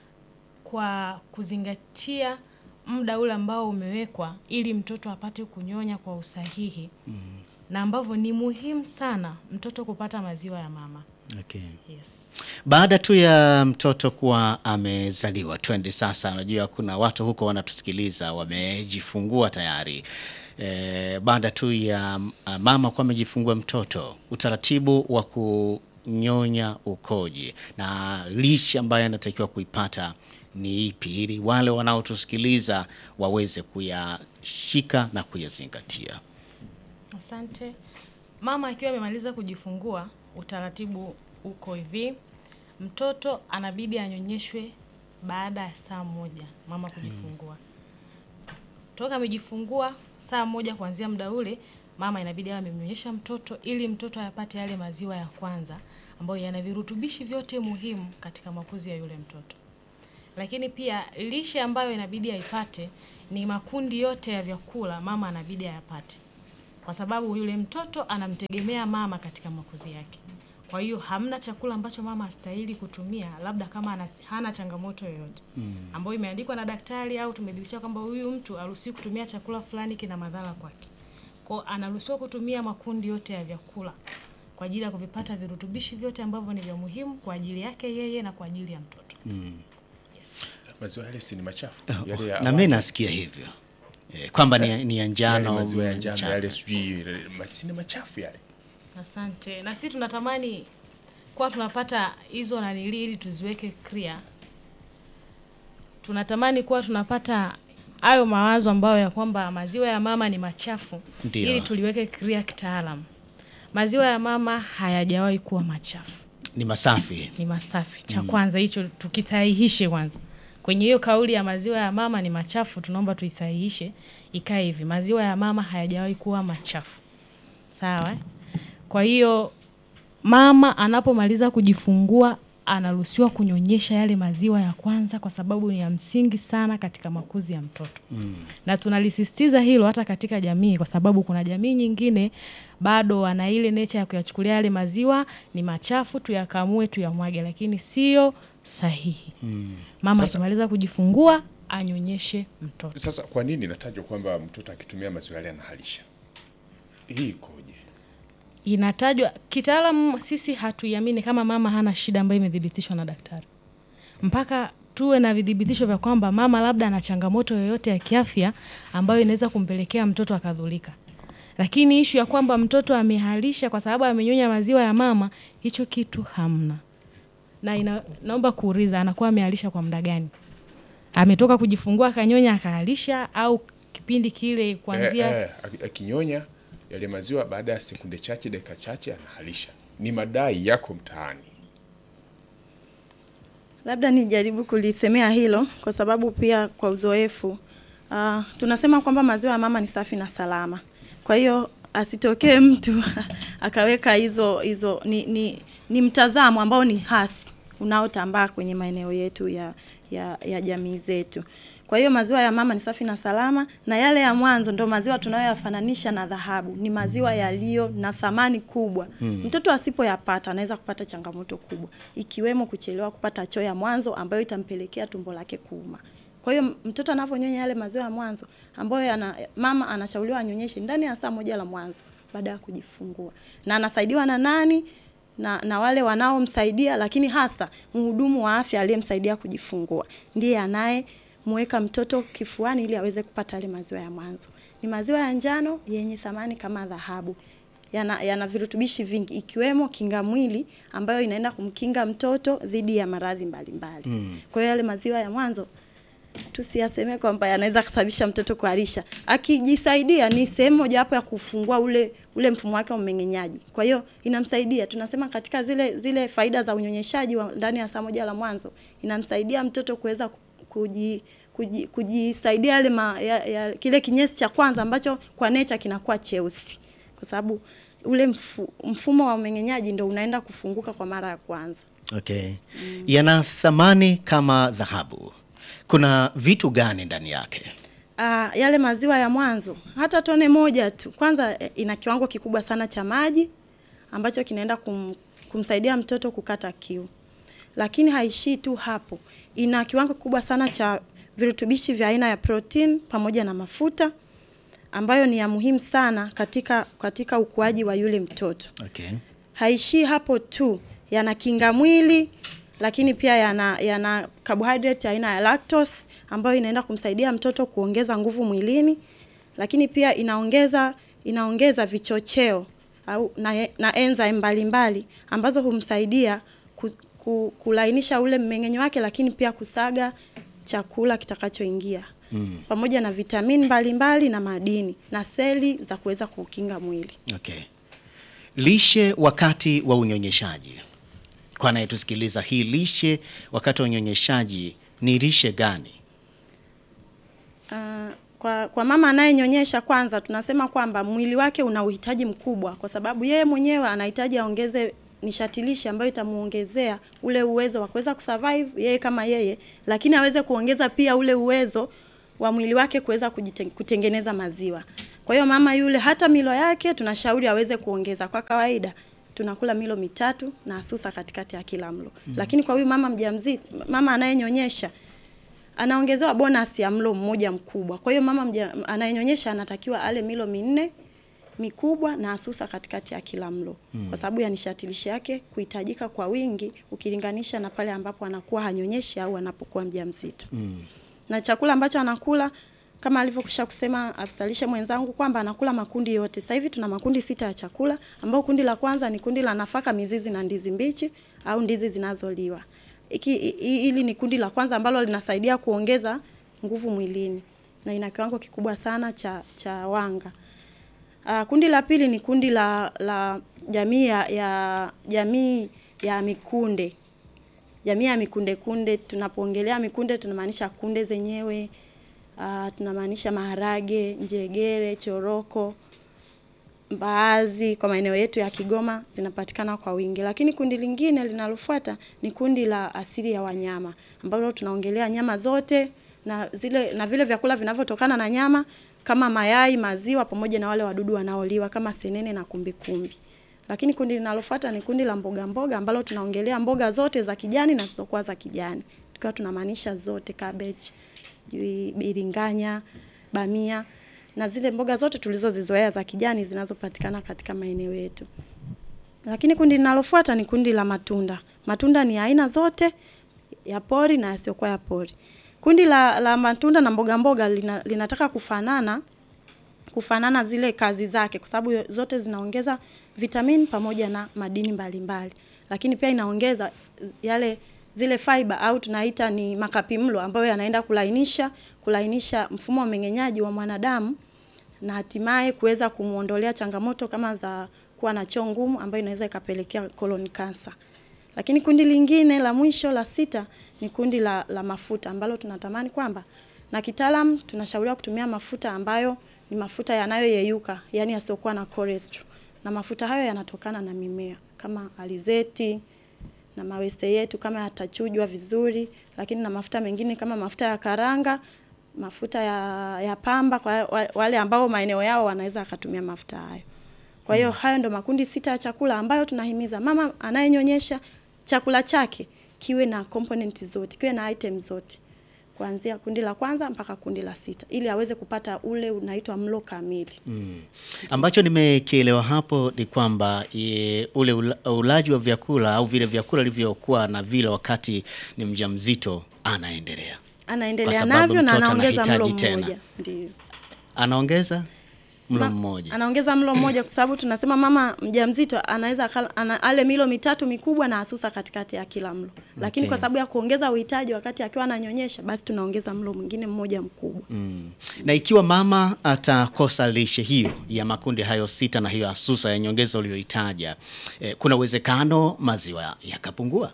kwa kuzingatia muda ule ambao umewekwa ili mtoto apate kunyonya kwa usahihi. Mm. Na ambavyo ni muhimu sana mtoto kupata maziwa ya mama. Okay. Yes. Baada tu ya mtoto kuwa amezaliwa, twende sasa, najua kuna watu huko wanatusikiliza wamejifungua tayari. E, baada tu ya mama kuwa amejifungua mtoto, utaratibu wa kunyonya ukoje na lishe ambayo anatakiwa kuipata ni ipi ili wale wanaotusikiliza waweze kuyashika na kuyazingatia? Asante. Mama akiwa amemaliza kujifungua, utaratibu uko hivi. Mtoto anabidi anyonyeshwe baada ya saa moja mama kujifungua. Hmm. Toka amejifungua saa moja kuanzia muda ule, mama inabidi awe amemnyonyesha mtoto ili mtoto apate yale maziwa ya kwanza ambayo yana virutubishi vyote muhimu katika makuzi ya yule mtoto. Lakini pia lishe ambayo inabidi aipate ni makundi yote ya vyakula mama anabidi ayapate. Kwa sababu yule mtoto anamtegemea mama katika makuzi yake. Kwa hiyo hamna chakula ambacho mama hastahili kutumia labda kama ana, hana changamoto yoyote. Mm. Ambayo imeandikwa na daktari au tumedhibitisha kwamba huyu mtu haruhusiwi kutumia chakula fulani kina madhara kwake. Kwa anaruhusiwa kutumia makundi yote ya vyakula kwa ajili ya kuvipata virutubishi vyote ambavyo ni vya muhimu kwa ajili yake yeye na kwa ajili ya mtoto. Mm. Yes. Maziwa yale si ni machafu. Oh, yale ya na mimi nasikia hivyo. E, kwamba ni ni njano, maziwa ya njano yale sijui masini machafu yale. Asante. Na sisi tunatamani kwa tunapata hizo na nilili tuziweke clear. Tunatamani kuwa tunapata hayo mawazo ambayo ya kwamba maziwa ya mama ni machafu. Ndiyo. Ili tuliweke clear kitaalamu. Maziwa ya mama hayajawahi kuwa machafu. Ni masafi. Ni masafi. Cha kwanza hicho tukisahihishe kwanza. Kwenye hiyo kauli ya maziwa ya mama ni machafu, tunaomba tuisahihishe ikae hivi. Maziwa ya mama hayajawahi kuwa machafu. Sawa? Kwa hiyo mama anapomaliza kujifungua anaruhusiwa kunyonyesha yale maziwa ya kwanza kwa sababu ni ya msingi sana katika makuzi ya mtoto. Mm. Na tunalisisitiza hilo hata katika jamii kwa sababu kuna jamii nyingine bado wana ile nature ya kuyachukulia yale maziwa ni machafu tuyakamue tuyamwage, lakini sio sahihi. Mm. Mama akimaliza kujifungua anyonyeshe mtoto. Sasa kwa nini natajwa kwamba mtoto akitumia maziwa yale anahalisha? Hii ikoje? Inatajwa kitaalamu, sisi hatuiamini kama mama hana shida ambayo imedhibitishwa na daktari. Mpaka tuwe na vidhibitisho vya kwamba mama labda ana changamoto yoyote ya kiafya ambayo inaweza kumpelekea mtoto akadhulika. Lakini issue ya kwamba mtoto amehalisha kwa sababu amenyonya maziwa ya mama, hicho kitu hamna. Na ina, naomba kuuliza anakuwa amehalisha kwa muda gani? Ametoka kujifungua akanyonya akahalisha au kipindi kile kuanzia eh, eh, akinyonya yale maziwa baada ya sekunde chache dakika chache anahalisha? Ni madai yako mtaani. Labda nijaribu kulisemea hilo kwa sababu pia kwa uzoefu uh, tunasema kwamba maziwa ya mama ni safi na salama. Kwa hiyo asitokee mtu akaweka hizo hizo ni, ni ni mtazamo ambao ni hasi unaotambaa kwenye maeneo yetu ya ya, ya jamii zetu. Kwa hiyo maziwa ya mama ni safi na salama, na yale ya mwanzo ndo maziwa tunayoyafananisha na dhahabu. Ni maziwa yaliyo na thamani kubwa. Hmm. Mtoto asipoyapata anaweza kupata changamoto kubwa, ikiwemo kuchelewa kupata choo ya mwanzo ambayo itampelekea tumbo lake kuuma. Kwa hiyo mtoto anaponyonya yale maziwa ya mwanzo ambayo yana, mama anashauriwa anyonyeshe ndani ya saa moja la mwanzo baada ya kujifungua. Na anasaidiwa na nani? Na, na wale wanaomsaidia, lakini hasa mhudumu wa afya aliyemsaidia kujifungua ndiye anaye muweka mtoto kifuani ili aweze kupata yale maziwa ya mwanzo. Ni maziwa ya njano yenye thamani kama dhahabu. Yana, yana virutubishi vingi ikiwemo kinga mwili ambayo inaenda kumkinga mtoto dhidi ya maradhi mbalimbali. Mm. Kwa hiyo yale maziwa ya mwanzo tusiyaseme kwamba yanaweza kusababisha mtoto kuharisha. Akijisaidia ni sehemu moja hapo ya kufungua ule ule mfumo wake wa mmeng'enyaji. Kwa hiyo inamsaidia, tunasema katika zile zile faida za unyonyeshaji ndani ya saa moja la mwanzo, inamsaidia mtoto kuweza kuji kuji, kujisaidia yale ma, ya, ya, kile kinyesi cha kwanza ambacho kwa nature kinakuwa cheusi. Kwa sababu ule mfu, mfumo wa mmeng'enyaji ndio unaenda kufunguka kwa mara ya kwanza. Okay. Mm. Yana thamani kama dhahabu. Kuna vitu gani ndani yake? Uh, yale maziwa ya mwanzo, hata tone moja tu. Kwanza ina kiwango kikubwa sana cha maji. ambacho kinaenda kum, kumsaidia mtoto kukata kiu. Lakini haishii tu hapo. Ina kiwango kubwa sana cha virutubishi vya aina ya protein pamoja na mafuta ambayo ni ya muhimu sana katika katika ukuaji wa yule mtoto. Okay. Haishii hapo tu, yana kinga mwili, lakini pia yana yana carbohydrate aina ya lactose ambayo inaenda kumsaidia mtoto kuongeza nguvu mwilini, lakini pia inaongeza inaongeza vichocheo au na, na enzyme mbalimbali ambazo humsaidia ku, ku, kulainisha ule mmeng'enyo wake, lakini pia kusaga chakula kitakachoingia. Mm. Pamoja na vitamini mbalimbali na madini na seli za kuweza kukinga mwili. Okay. Lishe wakati wa unyonyeshaji. Kwa anayetusikiliza, hii lishe wakati wa unyonyeshaji ni lishe gani? Uh, kwa kwa mama anayenyonyesha, kwanza tunasema kwamba mwili wake una uhitaji mkubwa, kwa sababu yeye mwenyewe anahitaji aongeze nishati lishe ambayo itamuongezea ule uwezo wa kuweza kusurvive yeye kama yeye, lakini aweze kuongeza pia ule uwezo wa mwili wake kuweza kutengeneza maziwa. Kwa hiyo mama yule hata milo yake tunashauri aweze kuongeza. Kwa kawaida tunakula milo mitatu na asusa katikati ya kila mlo. Mm. Lakini kwa huyu mama mjamzito, mama anayenyonyesha, anaongezewa bonus ya mlo mmoja mkubwa. Kwa hiyo mama anayenyonyesha anatakiwa ale milo minne mikubwa na asusa katikati ya kila mlo. Mm. Kwa sababu ya nishati lishe yake kuhitajika kwa wingi ukilinganisha na pale ambapo anakuwa hanyonyeshi au anapokuwa mjamzito. Mm. Na chakula ambacho anakula kama alivyokwisha kusema afisa lishe mwenzangu kwamba anakula makundi yote. Sasa hivi tuna makundi sita ya chakula, ambao kundi la kwanza ni kundi la nafaka, mizizi na ndizi mbichi au ndizi zinazoliwa. Iki hili ni kundi la kwanza ambalo linasaidia kuongeza nguvu mwilini na ina kiwango kikubwa sana cha cha wanga. Uh, kundi la pili ni kundi la la jamii ya, ya jamii ya mikunde. Jamii ya mikunde kunde, tunapoongelea mikunde tunamaanisha kunde zenyewe, uh, tunamaanisha maharage, njegere, choroko, mbaazi kwa maeneo yetu ya Kigoma zinapatikana kwa wingi. Lakini kundi lingine linalofuata ni kundi la asili ya wanyama, ambalo tunaongelea nyama zote na zile na vile vyakula vinavyotokana na nyama kama mayai, maziwa pamoja na wale wadudu wanaoliwa kama senene na kumbikumbi. Lakini kundi linalofuata ni kundi la mboga mboga, ambalo tunaongelea mboga zote za kijani na zisizokuwa za kijani. Tukiwa tunamaanisha zote, cabbage, sijui biringanya, bamia na zile mboga zote tulizozizoea za kijani zinazopatikana katika maeneo yetu. Lakini kundi linalofuata ni kundi la matunda. Matunda ni aina zote ya pori na yasiyokuwa ya pori. Kundi la, la matunda na mboga mboga lina, linataka kufanana kufanana zile kazi zake, kwa sababu zote zinaongeza vitamini pamoja na madini mbalimbali. Lakini pia inaongeza yale zile fiber au tunaita ni makapimlo ambayo yanaenda kulainisha kulainisha mfumo wa mmeng'enyaji wa mwanadamu na hatimaye kuweza kumuondolea changamoto kama za kuwa na choo ngumu ambayo inaweza ikapelekea colon cancer. Lakini kundi lingine la mwisho la sita ni kundi la, la mafuta ambalo tunatamani kwamba na kitaalamu tunashauriwa kutumia mafuta ambayo ni mafuta yanayoyeyuka, yani yasiokuwa na cholesterol. Na mafuta hayo yanatokana na mimea kama alizeti na mawese yetu kama yatachujwa vizuri, lakini na mafuta mengine kama mafuta ya karanga, mafuta ya, ya pamba kwa wale ambao maeneo yao wanaweza akatumia mafuta hayo. Kwa hiyo hayo ndo makundi sita ya chakula ambayo tunahimiza mama anayenyonyesha chakula chake kiwe na component zote, kiwe na item zote, kuanzia kundi la kwanza mpaka kundi la sita, ili aweze kupata ule unaitwa mlo kamili. Mm. Ambacho nimekielewa hapo ni kwamba ule ula, ulaji wa vyakula au vile vyakula livyokuwa na vile wakati ni mjamzito anaendelea. Anaendelea navyo na anaongeza mlo mmoja. Ndio. Anaongeza mlo mmoja. Anaongeza mlo mmoja kwa sababu tunasema mama mjamzito anaweza ana, ale milo mitatu mikubwa na asusa katikati ya kila mlo. Lakini okay, kwa sababu ya kuongeza uhitaji wakati akiwa ananyonyesha, basi tunaongeza mlo mwingine mmoja mkubwa. Mm. Na ikiwa mama atakosa lishe hiyo ya makundi hayo sita na hiyo asusa ya nyongeza uliyoitaja, eh, kuna uwezekano maziwa yakapungua?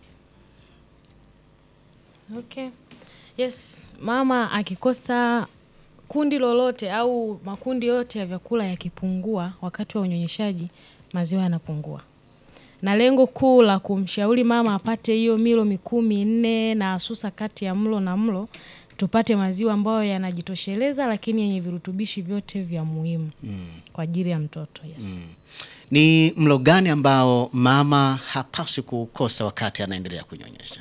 Okay. Yes, mama akikosa kundi lolote au makundi yote ya vyakula yakipungua wakati wa unyonyeshaji, maziwa yanapungua. Na lengo kuu la kumshauri mama apate hiyo milo mikumi nne na asusa kati ya mlo na mlo tupate maziwa ambayo yanajitosheleza lakini yenye virutubishi vyote vya muhimu mm. kwa ajili ya mtoto. Yes. Mm. Ni mlo gani ambao mama hapaswi kukosa wakati anaendelea kunyonyesha?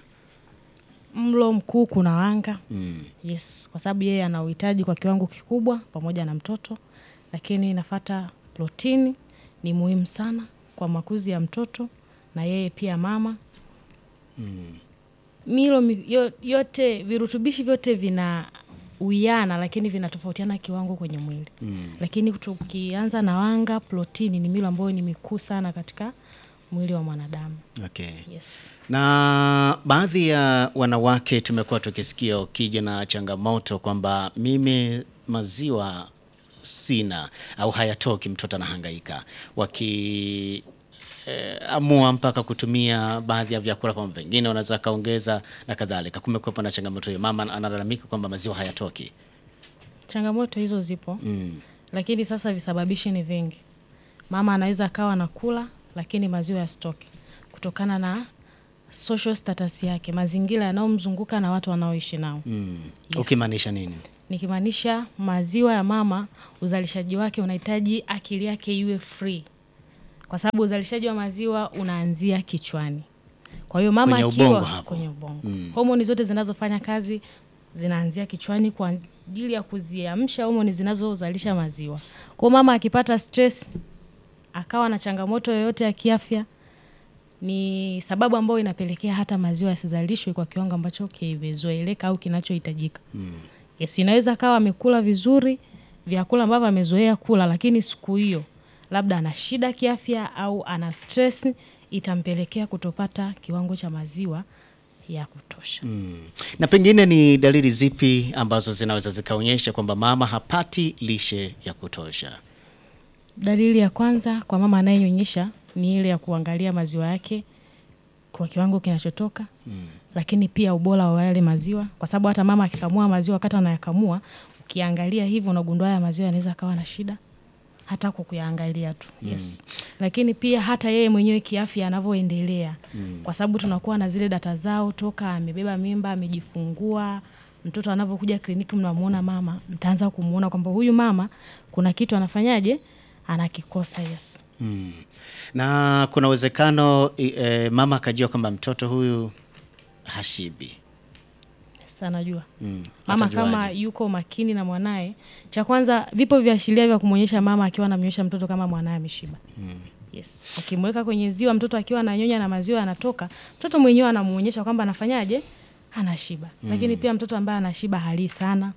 Mlo mkuu kuna wanga. Mm. Yes, kwa sababu yeye ana uhitaji kwa kiwango kikubwa pamoja na mtoto, lakini inafuata protini ni muhimu sana kwa makuzi ya mtoto na yeye pia mama. Mm. Milo yote, virutubishi vyote vina uwiana lakini vinatofautiana kiwango kwenye mwili. Mm. Lakini tukianza na wanga, protini ni milo ambayo ni mikuu sana katika mwili wa mwanadamu. Okay. Yes. Na baadhi ya wanawake tumekuwa tukisikia ukija na changamoto kwamba mimi maziwa sina au hayatoki, mtoto anahangaika. Waki eh, amua mpaka kutumia baadhi ya vyakula kama vingine wanaweza kaongeza na kadhalika. Kumekuwa na changamoto hiyo, mama analalamika kwamba maziwa hayatoki. Changamoto hizo zipo. Mm. Lakini sasa visababishi ni vingi. Mama anaweza akawa anakula lakini maziwa yasitoke kutokana na social status yake, mazingira yanayomzunguka na watu wanaoishi nao. Mm. Yes. Ukimaanisha nini? Nikimaanisha maziwa ya mama, uzalishaji wake unahitaji akili yake iwe free. Kwa sababu uzalishaji wa maziwa unaanzia kichwani. Kwa hiyo mama kwenye akiwa ubongo hapo. Kwenye ubongo. Mm. Homoni zote zinazofanya kazi zinaanzia kichwani kwa ajili ya kuziamsha homoni zinazozalisha maziwa. Kwa mama akipata stress, akawa na changamoto yoyote ya kiafya, ni sababu ambayo inapelekea hata maziwa yasizalishwe kwa kiwango ambacho kimezoeleka au kinachohitajika. Mm. Yes, inaweza kawa amekula vizuri vyakula ambavyo amezoea kula, lakini siku hiyo labda ana shida kiafya au ana stress, itampelekea kutopata kiwango cha maziwa ya kutosha. Mm. Na pengine ni dalili zipi ambazo zinaweza zikaonyesha kwamba mama hapati lishe ya kutosha? Dalili ya kwanza kwa mama anayenyonyesha ni ile ya kuangalia maziwa yake kwa kiwango kinachotoka. Mm. Lakini pia ubora wa yale maziwa, kwa sababu hata mama akikamua maziwa wakati anayakamua, ukiangalia hivyo unagundua ya maziwa yanaweza kawa na shida hata kwa kuyaangalia tu. Yes. Mm. Lakini pia hata yeye mwenyewe kiafya anavyoendelea. Mm. Kwa sababu tunakuwa na zile data zao toka amebeba mimba, amejifungua, mtoto anapokuja kliniki mnamuona mama, mtaanza kumuona kwamba huyu mama kuna kitu anafanyaje? Anakikosa. Yes. Mm. Na kuna uwezekano e, mama akajua kwamba mtoto huyu hashibi. Sana jua. Mm. Mama kama yuko makini na mwanae, cha kwanza vipo viashiria vya kumuonyesha mama akiwa anamnyonyesha mtoto kama mwanae ameshiba. Mm. Yes. Ukimweka kwenye ziwa mtoto akiwa ananyonya na maziwa yanatoka, mtoto mwenyewe anamuonyesha kwamba anafanyaje? Anashiba. Mm. Lakini pia mtoto ambaye anashiba hali sana,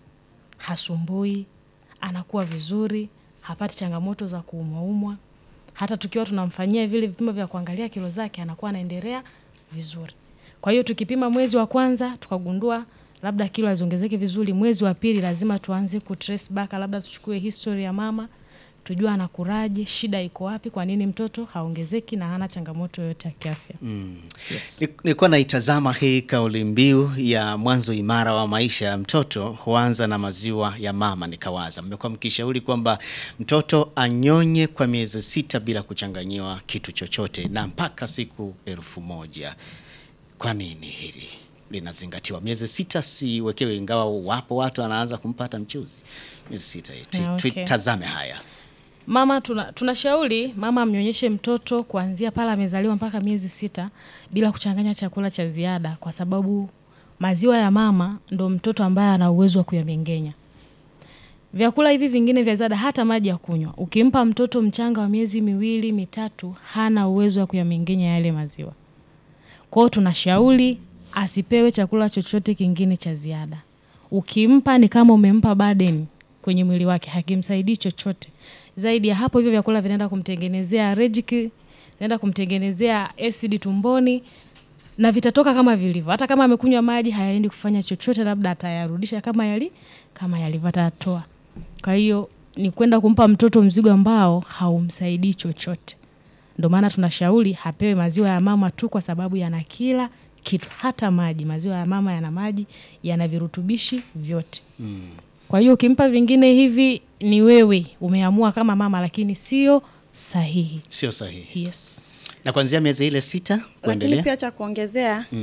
hasumbui, anakuwa vizuri, hapati changamoto za kuumwa-umwa. Hata tukiwa tunamfanyia vile vipimo vya kuangalia kilo zake, anakuwa anaendelea vizuri. Kwa hiyo tukipima mwezi wa kwanza tukagundua labda kilo haziongezeki vizuri, mwezi wa pili lazima tuanze ku trace back, labda tuchukue history ya mama, tujue anakuraje, shida iko wapi, kwa nini mtoto haongezeki na hana changamoto yoyote ya kiafya. Mm. Yes. Nilikuwa naitazama hii kauli mbiu ya mwanzo imara wa maisha ya mtoto huanza na maziwa ya mama, nikawaza mmekuwa mkishauri kwamba mtoto anyonye kwa miezi sita bila kuchanganyiwa kitu chochote na mpaka siku elfu moja. Kwa nini hili linazingatiwa? Miezi sita si wekewe, ingawa wapo watu anaanza kumpata mchuzi miezi sita. Yeah, okay. Tutazame haya. Mama tuna tunashauri mama amnyonyeshe mtoto kuanzia pale amezaliwa mpaka miezi sita bila kuchanganya chakula cha ziada, kwa sababu maziwa ya mama ndo mtoto ambaye ana uwezo wa kuyamengenya. Vyakula hivi vingine vya ziada, hata maji ya kunywa, ukimpa mtoto mchanga wa miezi miwili mitatu hana uwezo wa kuyamengenya yale maziwa. Kwa hiyo tunashauri asipewe chakula chochote kingine cha ziada. Ukimpa ni kama umempa burden kwenye mwili wake, hakimsaidii chochote. Zaidi ya hapo, hivyo vyakula vinaenda kumtengenezea allergic, vinaenda kumtengenezea acid tumboni na vitatoka kama vilivyo. Hata kama amekunywa maji hayaendi kufanya chochote, labda atayarudisha kama yali kama yalivyotatoa. Kwa hiyo ni kwenda kumpa mtoto mzigo ambao haumsaidii chochote. Ndio maana tunashauri hapewe maziwa ya mama tu, kwa sababu yana kila kitu, hata maji. Maziwa ya mama yana maji, yana virutubishi vyote. Mm. Kwa hiyo ukimpa vingine hivi ni wewe umeamua kama mama, lakini sio sahihi. Sio sahihi. Yes. Na kuanzia miezi ile sita kuendelea. Lakini pia cha kuongezea, mm.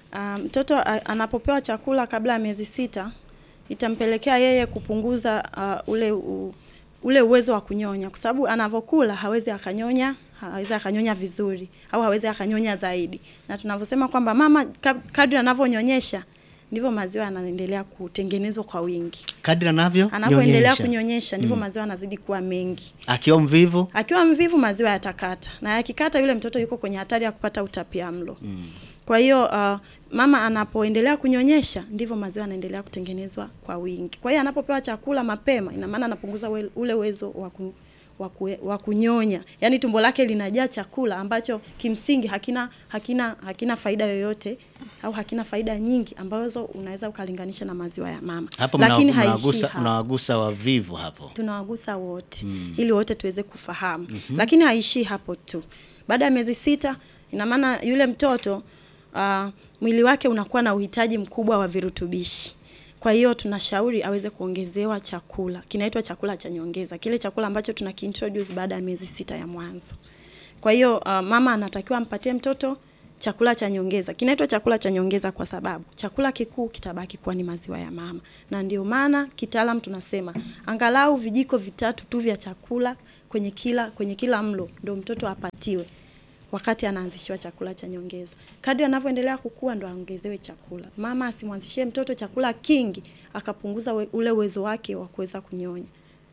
Mtoto um, anapopewa chakula kabla ya miezi sita itampelekea yeye kupunguza uh, ule u, ule uwezo wa kunyonya, kwa sababu anavokula hawezi akanyonya, hawezi akanyonya vizuri au hawezi akanyonya zaidi. Na tunavyosema kwamba mama kadri anavyonyonyesha ndivyo maziwa yanaendelea kutengenezwa kwa wingi. Kadri anavyo anapoendelea kunyonyesha ndivyo mm. maziwa yanazidi kuwa mengi. Akiwa mvivu, akiwa mvivu maziwa yatakata. Na yakikata yule mtoto yuko kwenye hatari ya kupata utapiamlo. Mm. Kwa hiyo uh, mama anapoendelea kunyonyesha ndivyo maziwa yanaendelea kutengenezwa kwa wingi. Kwa hiyo anapopewa chakula mapema ina maana anapunguza we, ule uwezo wa ku, wa kunyonya. Yaani tumbo lake linajaa chakula ambacho kimsingi hakina hakina hakina faida yoyote au hakina faida nyingi ambazo unaweza ukalinganisha na maziwa ya mama. Hapo lakini unawagusa unawagusa wavivu hapo. Tunawagusa wote hmm. ili wote tuweze kufahamu. Mm-hmm. Lakini haishi hapo tu. Baada ya miezi sita ina maana yule mtoto uh, mwili wake unakuwa na uhitaji mkubwa wa virutubishi. Kwa hiyo tunashauri aweze kuongezewa chakula. Kinaitwa chakula cha nyongeza. Kile chakula ambacho tunakiintroduce baada ya miezi sita ya mwanzo. Kwa hiyo uh, mama anatakiwa ampatie mtoto chakula cha nyongeza. Kinaitwa chakula cha nyongeza kwa sababu chakula kikuu kitabaki kuwa ni maziwa ya mama. Na ndio maana kitaalamu tunasema angalau vijiko vitatu tu vya chakula kwenye kila kwenye kila mlo ndio mtoto apatiwe wakati anaanzishiwa chakula cha nyongeza. Kadri anavyoendelea kukua ndo aongezewe chakula. Mama asimwanzishie mtoto chakula kingi akapunguza we, ule uwezo wake wa kuweza kunyonya.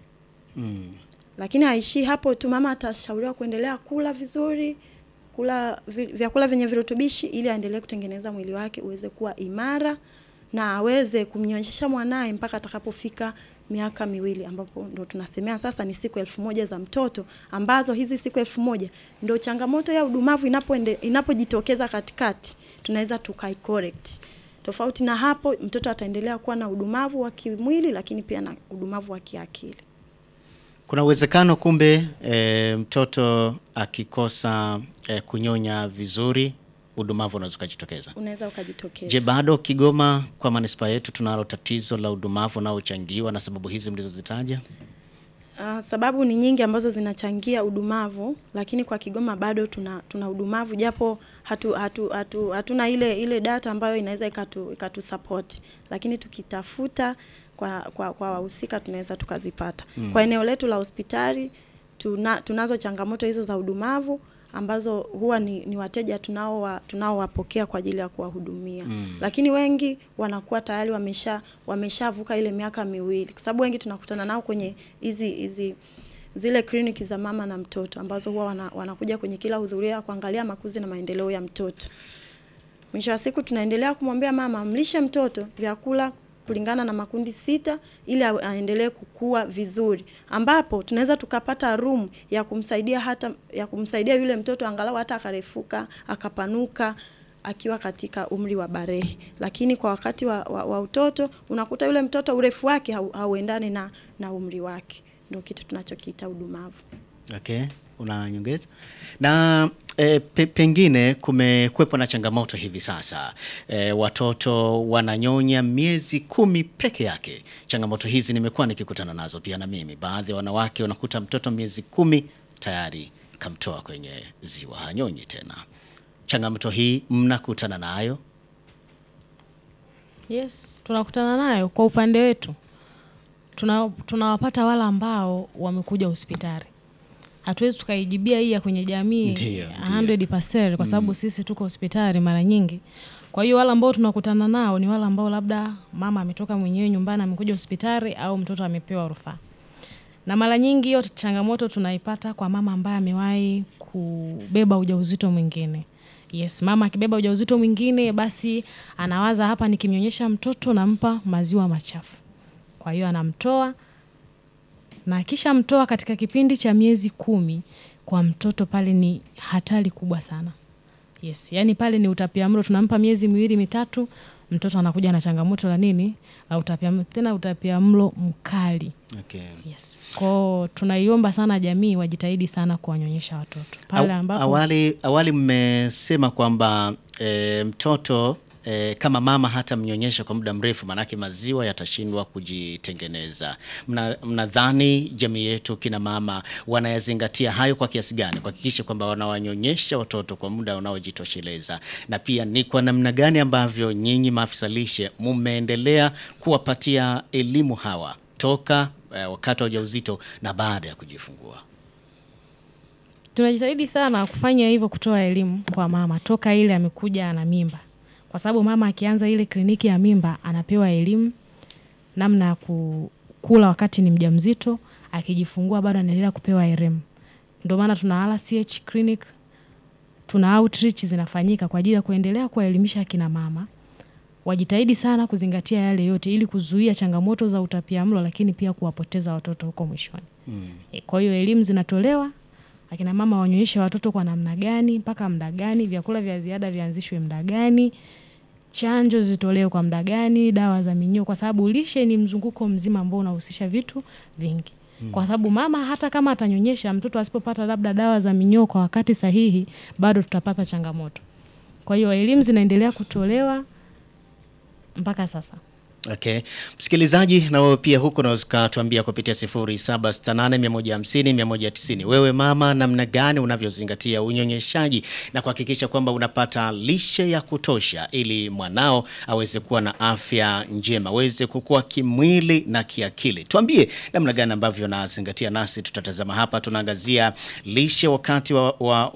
Mm. Lakini haishi hapo tu, mama atashauriwa kuendelea kula vizuri, kula vyakula vyenye virutubishi ili aendelee kutengeneza mwili wake uweze kuwa imara na aweze kumnyonyesha mwanae mpaka atakapofika miaka miwili, ambapo ndo tunasemea sasa ni siku elfu moja za mtoto, ambazo hizi siku elfu moja ndo changamoto ya udumavu inapoende inapojitokeza katikati tunaweza tukai correct. Tofauti na hapo mtoto ataendelea kuwa na udumavu wa kimwili lakini pia na udumavu wa kiakili. Kuna uwezekano kumbe e, mtoto akikosa e, kunyonya vizuri udumavu unaweza kujitokeza. Unaweza ukajitokeza. Je, bado Kigoma kwa manispaa yetu tunalo tatizo la udumavu na uchangiwa na sababu hizi mlizozitaja? Uh, sababu ni nyingi ambazo zinachangia udumavu, lakini kwa Kigoma bado tuna tuna udumavu japo hatu hatu hatu hatuna ile ile data ambayo inaweza ikatu ikatu support, lakini tukitafuta kwa kwa kwa wahusika tunaweza tukazipata. Mm. Kwa eneo letu la hospitali tuna, tunazo changamoto hizo za udumavu ambazo huwa ni, ni wateja tunao wa, tunao wapokea kwa ajili ya kuwahudumia. Mm. Lakini wengi wanakuwa tayari wamesha wameshavuka ile miaka miwili, kwa sababu wengi tunakutana nao kwenye hizi hizi zile kliniki za mama na mtoto ambazo huwa wana, wanakuja kwenye kila hudhuria kuangalia makuzi na maendeleo ya mtoto. Mwisho wa siku tunaendelea kumwambia mama mlishe mtoto vyakula kulingana na makundi sita ili aendelee kukua vizuri, ambapo tunaweza tukapata room ya kumsaidia hata ya kumsaidia yule mtoto angalau hata akarefuka akapanuka akiwa katika umri wa barehi. Lakini kwa wakati wa, wa, wa utoto unakuta yule mtoto urefu wake hauendani na na umri wake, ndio kitu tunachokiita udumavu. Okay, unanyongeza. Na e, pe, pengine kumekuwepo na changamoto hivi sasa. E, watoto wananyonya miezi kumi peke yake. Changamoto hizi nimekuwa nikikutana nazo pia na mimi. Baadhi ya wanawake wanakuta mtoto miezi kumi tayari kamtoa kwenye ziwa, hanyonyi tena. Changamoto hii mnakutana nayo? Yes, tunakutana nayo kwa upande wetu. Tuna tunawapata wala ambao wamekuja hospitali. Hatuwezi tukaijibia hii ya kwenye jamii mia moja kwa sababu mm. sisi tuko hospitali mara nyingi. Kwa hiyo wala ambao tunakutana nao ni wala ambao labda mama ametoka mwenyewe nyumbani amekuja hospitali au mtoto amepewa rufaa. Na mara nyingi hiyo changamoto tunaipata kwa mama ambaye amewahi kubeba ujauzito mwingine. Yes, mama akibeba ujauzito mwingine basi anawaza hapa nikimnyonyesha mtoto nampa maziwa machafu. Kwa hiyo anamtoa na kisha mtoa katika kipindi cha miezi kumi, kwa mtoto pale ni hatari kubwa sana. Yes, yani pale ni utapiamlo, tunampa miezi miwili mitatu, mtoto anakuja na changamoto la nini? La utapiamlo, tena utapiamlo mkali. Okay. Yes. Kwa tunaiomba sana jamii wajitahidi sana kuwanyonyesha watoto. Pale ambapo awali awali mmesema kwamba e, mtoto e, kama mama hata mnyonyesha kwa muda mrefu, manake maziwa yatashindwa kujitengeneza. Mna, mnadhani jamii yetu kina mama wanayazingatia hayo kwa kiasi gani kuhakikisha kwamba wanawanyonyesha watoto kwa muda unaojitosheleza? Na pia ni kwa namna gani ambavyo nyinyi maafisa lishe mmeendelea kuwapatia elimu hawa toka eh, wakati wa ujauzito na baada ya kujifungua? Tunajitahidi sana kufanya hivyo, kutoa elimu kwa mama toka ile amekuja ana mimba. Kwa sababu mama akianza ile kliniki ya mimba anapewa elimu namna ya kula wakati ni mjamzito, akijifungua bado anaendelea kupewa elimu. Ndio maana tuna R C H clinic, tuna outreach zinafanyika kwa ajili ya kuendelea kuwaelimisha kina mama. Wajitahidi sana kuzingatia yale yote ili kuzuia changamoto za utapiamlo, lakini pia kuwapoteza watoto huko mwishoni. Mm. E, kwa hiyo elimu zinatolewa, akina mama wanyonyeshe watoto kwa namna gani, mpaka muda gani, vyakula vya ziada vianzishwe muda gani, chanjo zitolewe kwa muda gani, dawa za minyoo, kwa sababu lishe ni mzunguko mzima ambao unahusisha vitu vingi. Hmm. Kwa sababu mama hata kama atanyonyesha, mtoto asipopata labda dawa za minyoo kwa wakati sahihi, bado tutapata changamoto. Kwa hiyo elimu zinaendelea kutolewa mpaka sasa. Okay. Msikilizaji, na wewe pia huko unaweza tuambia kupitia sifuri saba sita nane moja hamsini mia moja tisini. Wewe mama, namna gani unavyozingatia unyonyeshaji na kuhakikisha kwamba unapata lishe ya kutosha ili mwanao aweze kuwa na afya njema, aweze kukua kimwili na kiakili? Tuambie namna gani ambavyo unazingatia, nasi tutatazama hapa. Tunaangazia lishe wakati wa, wa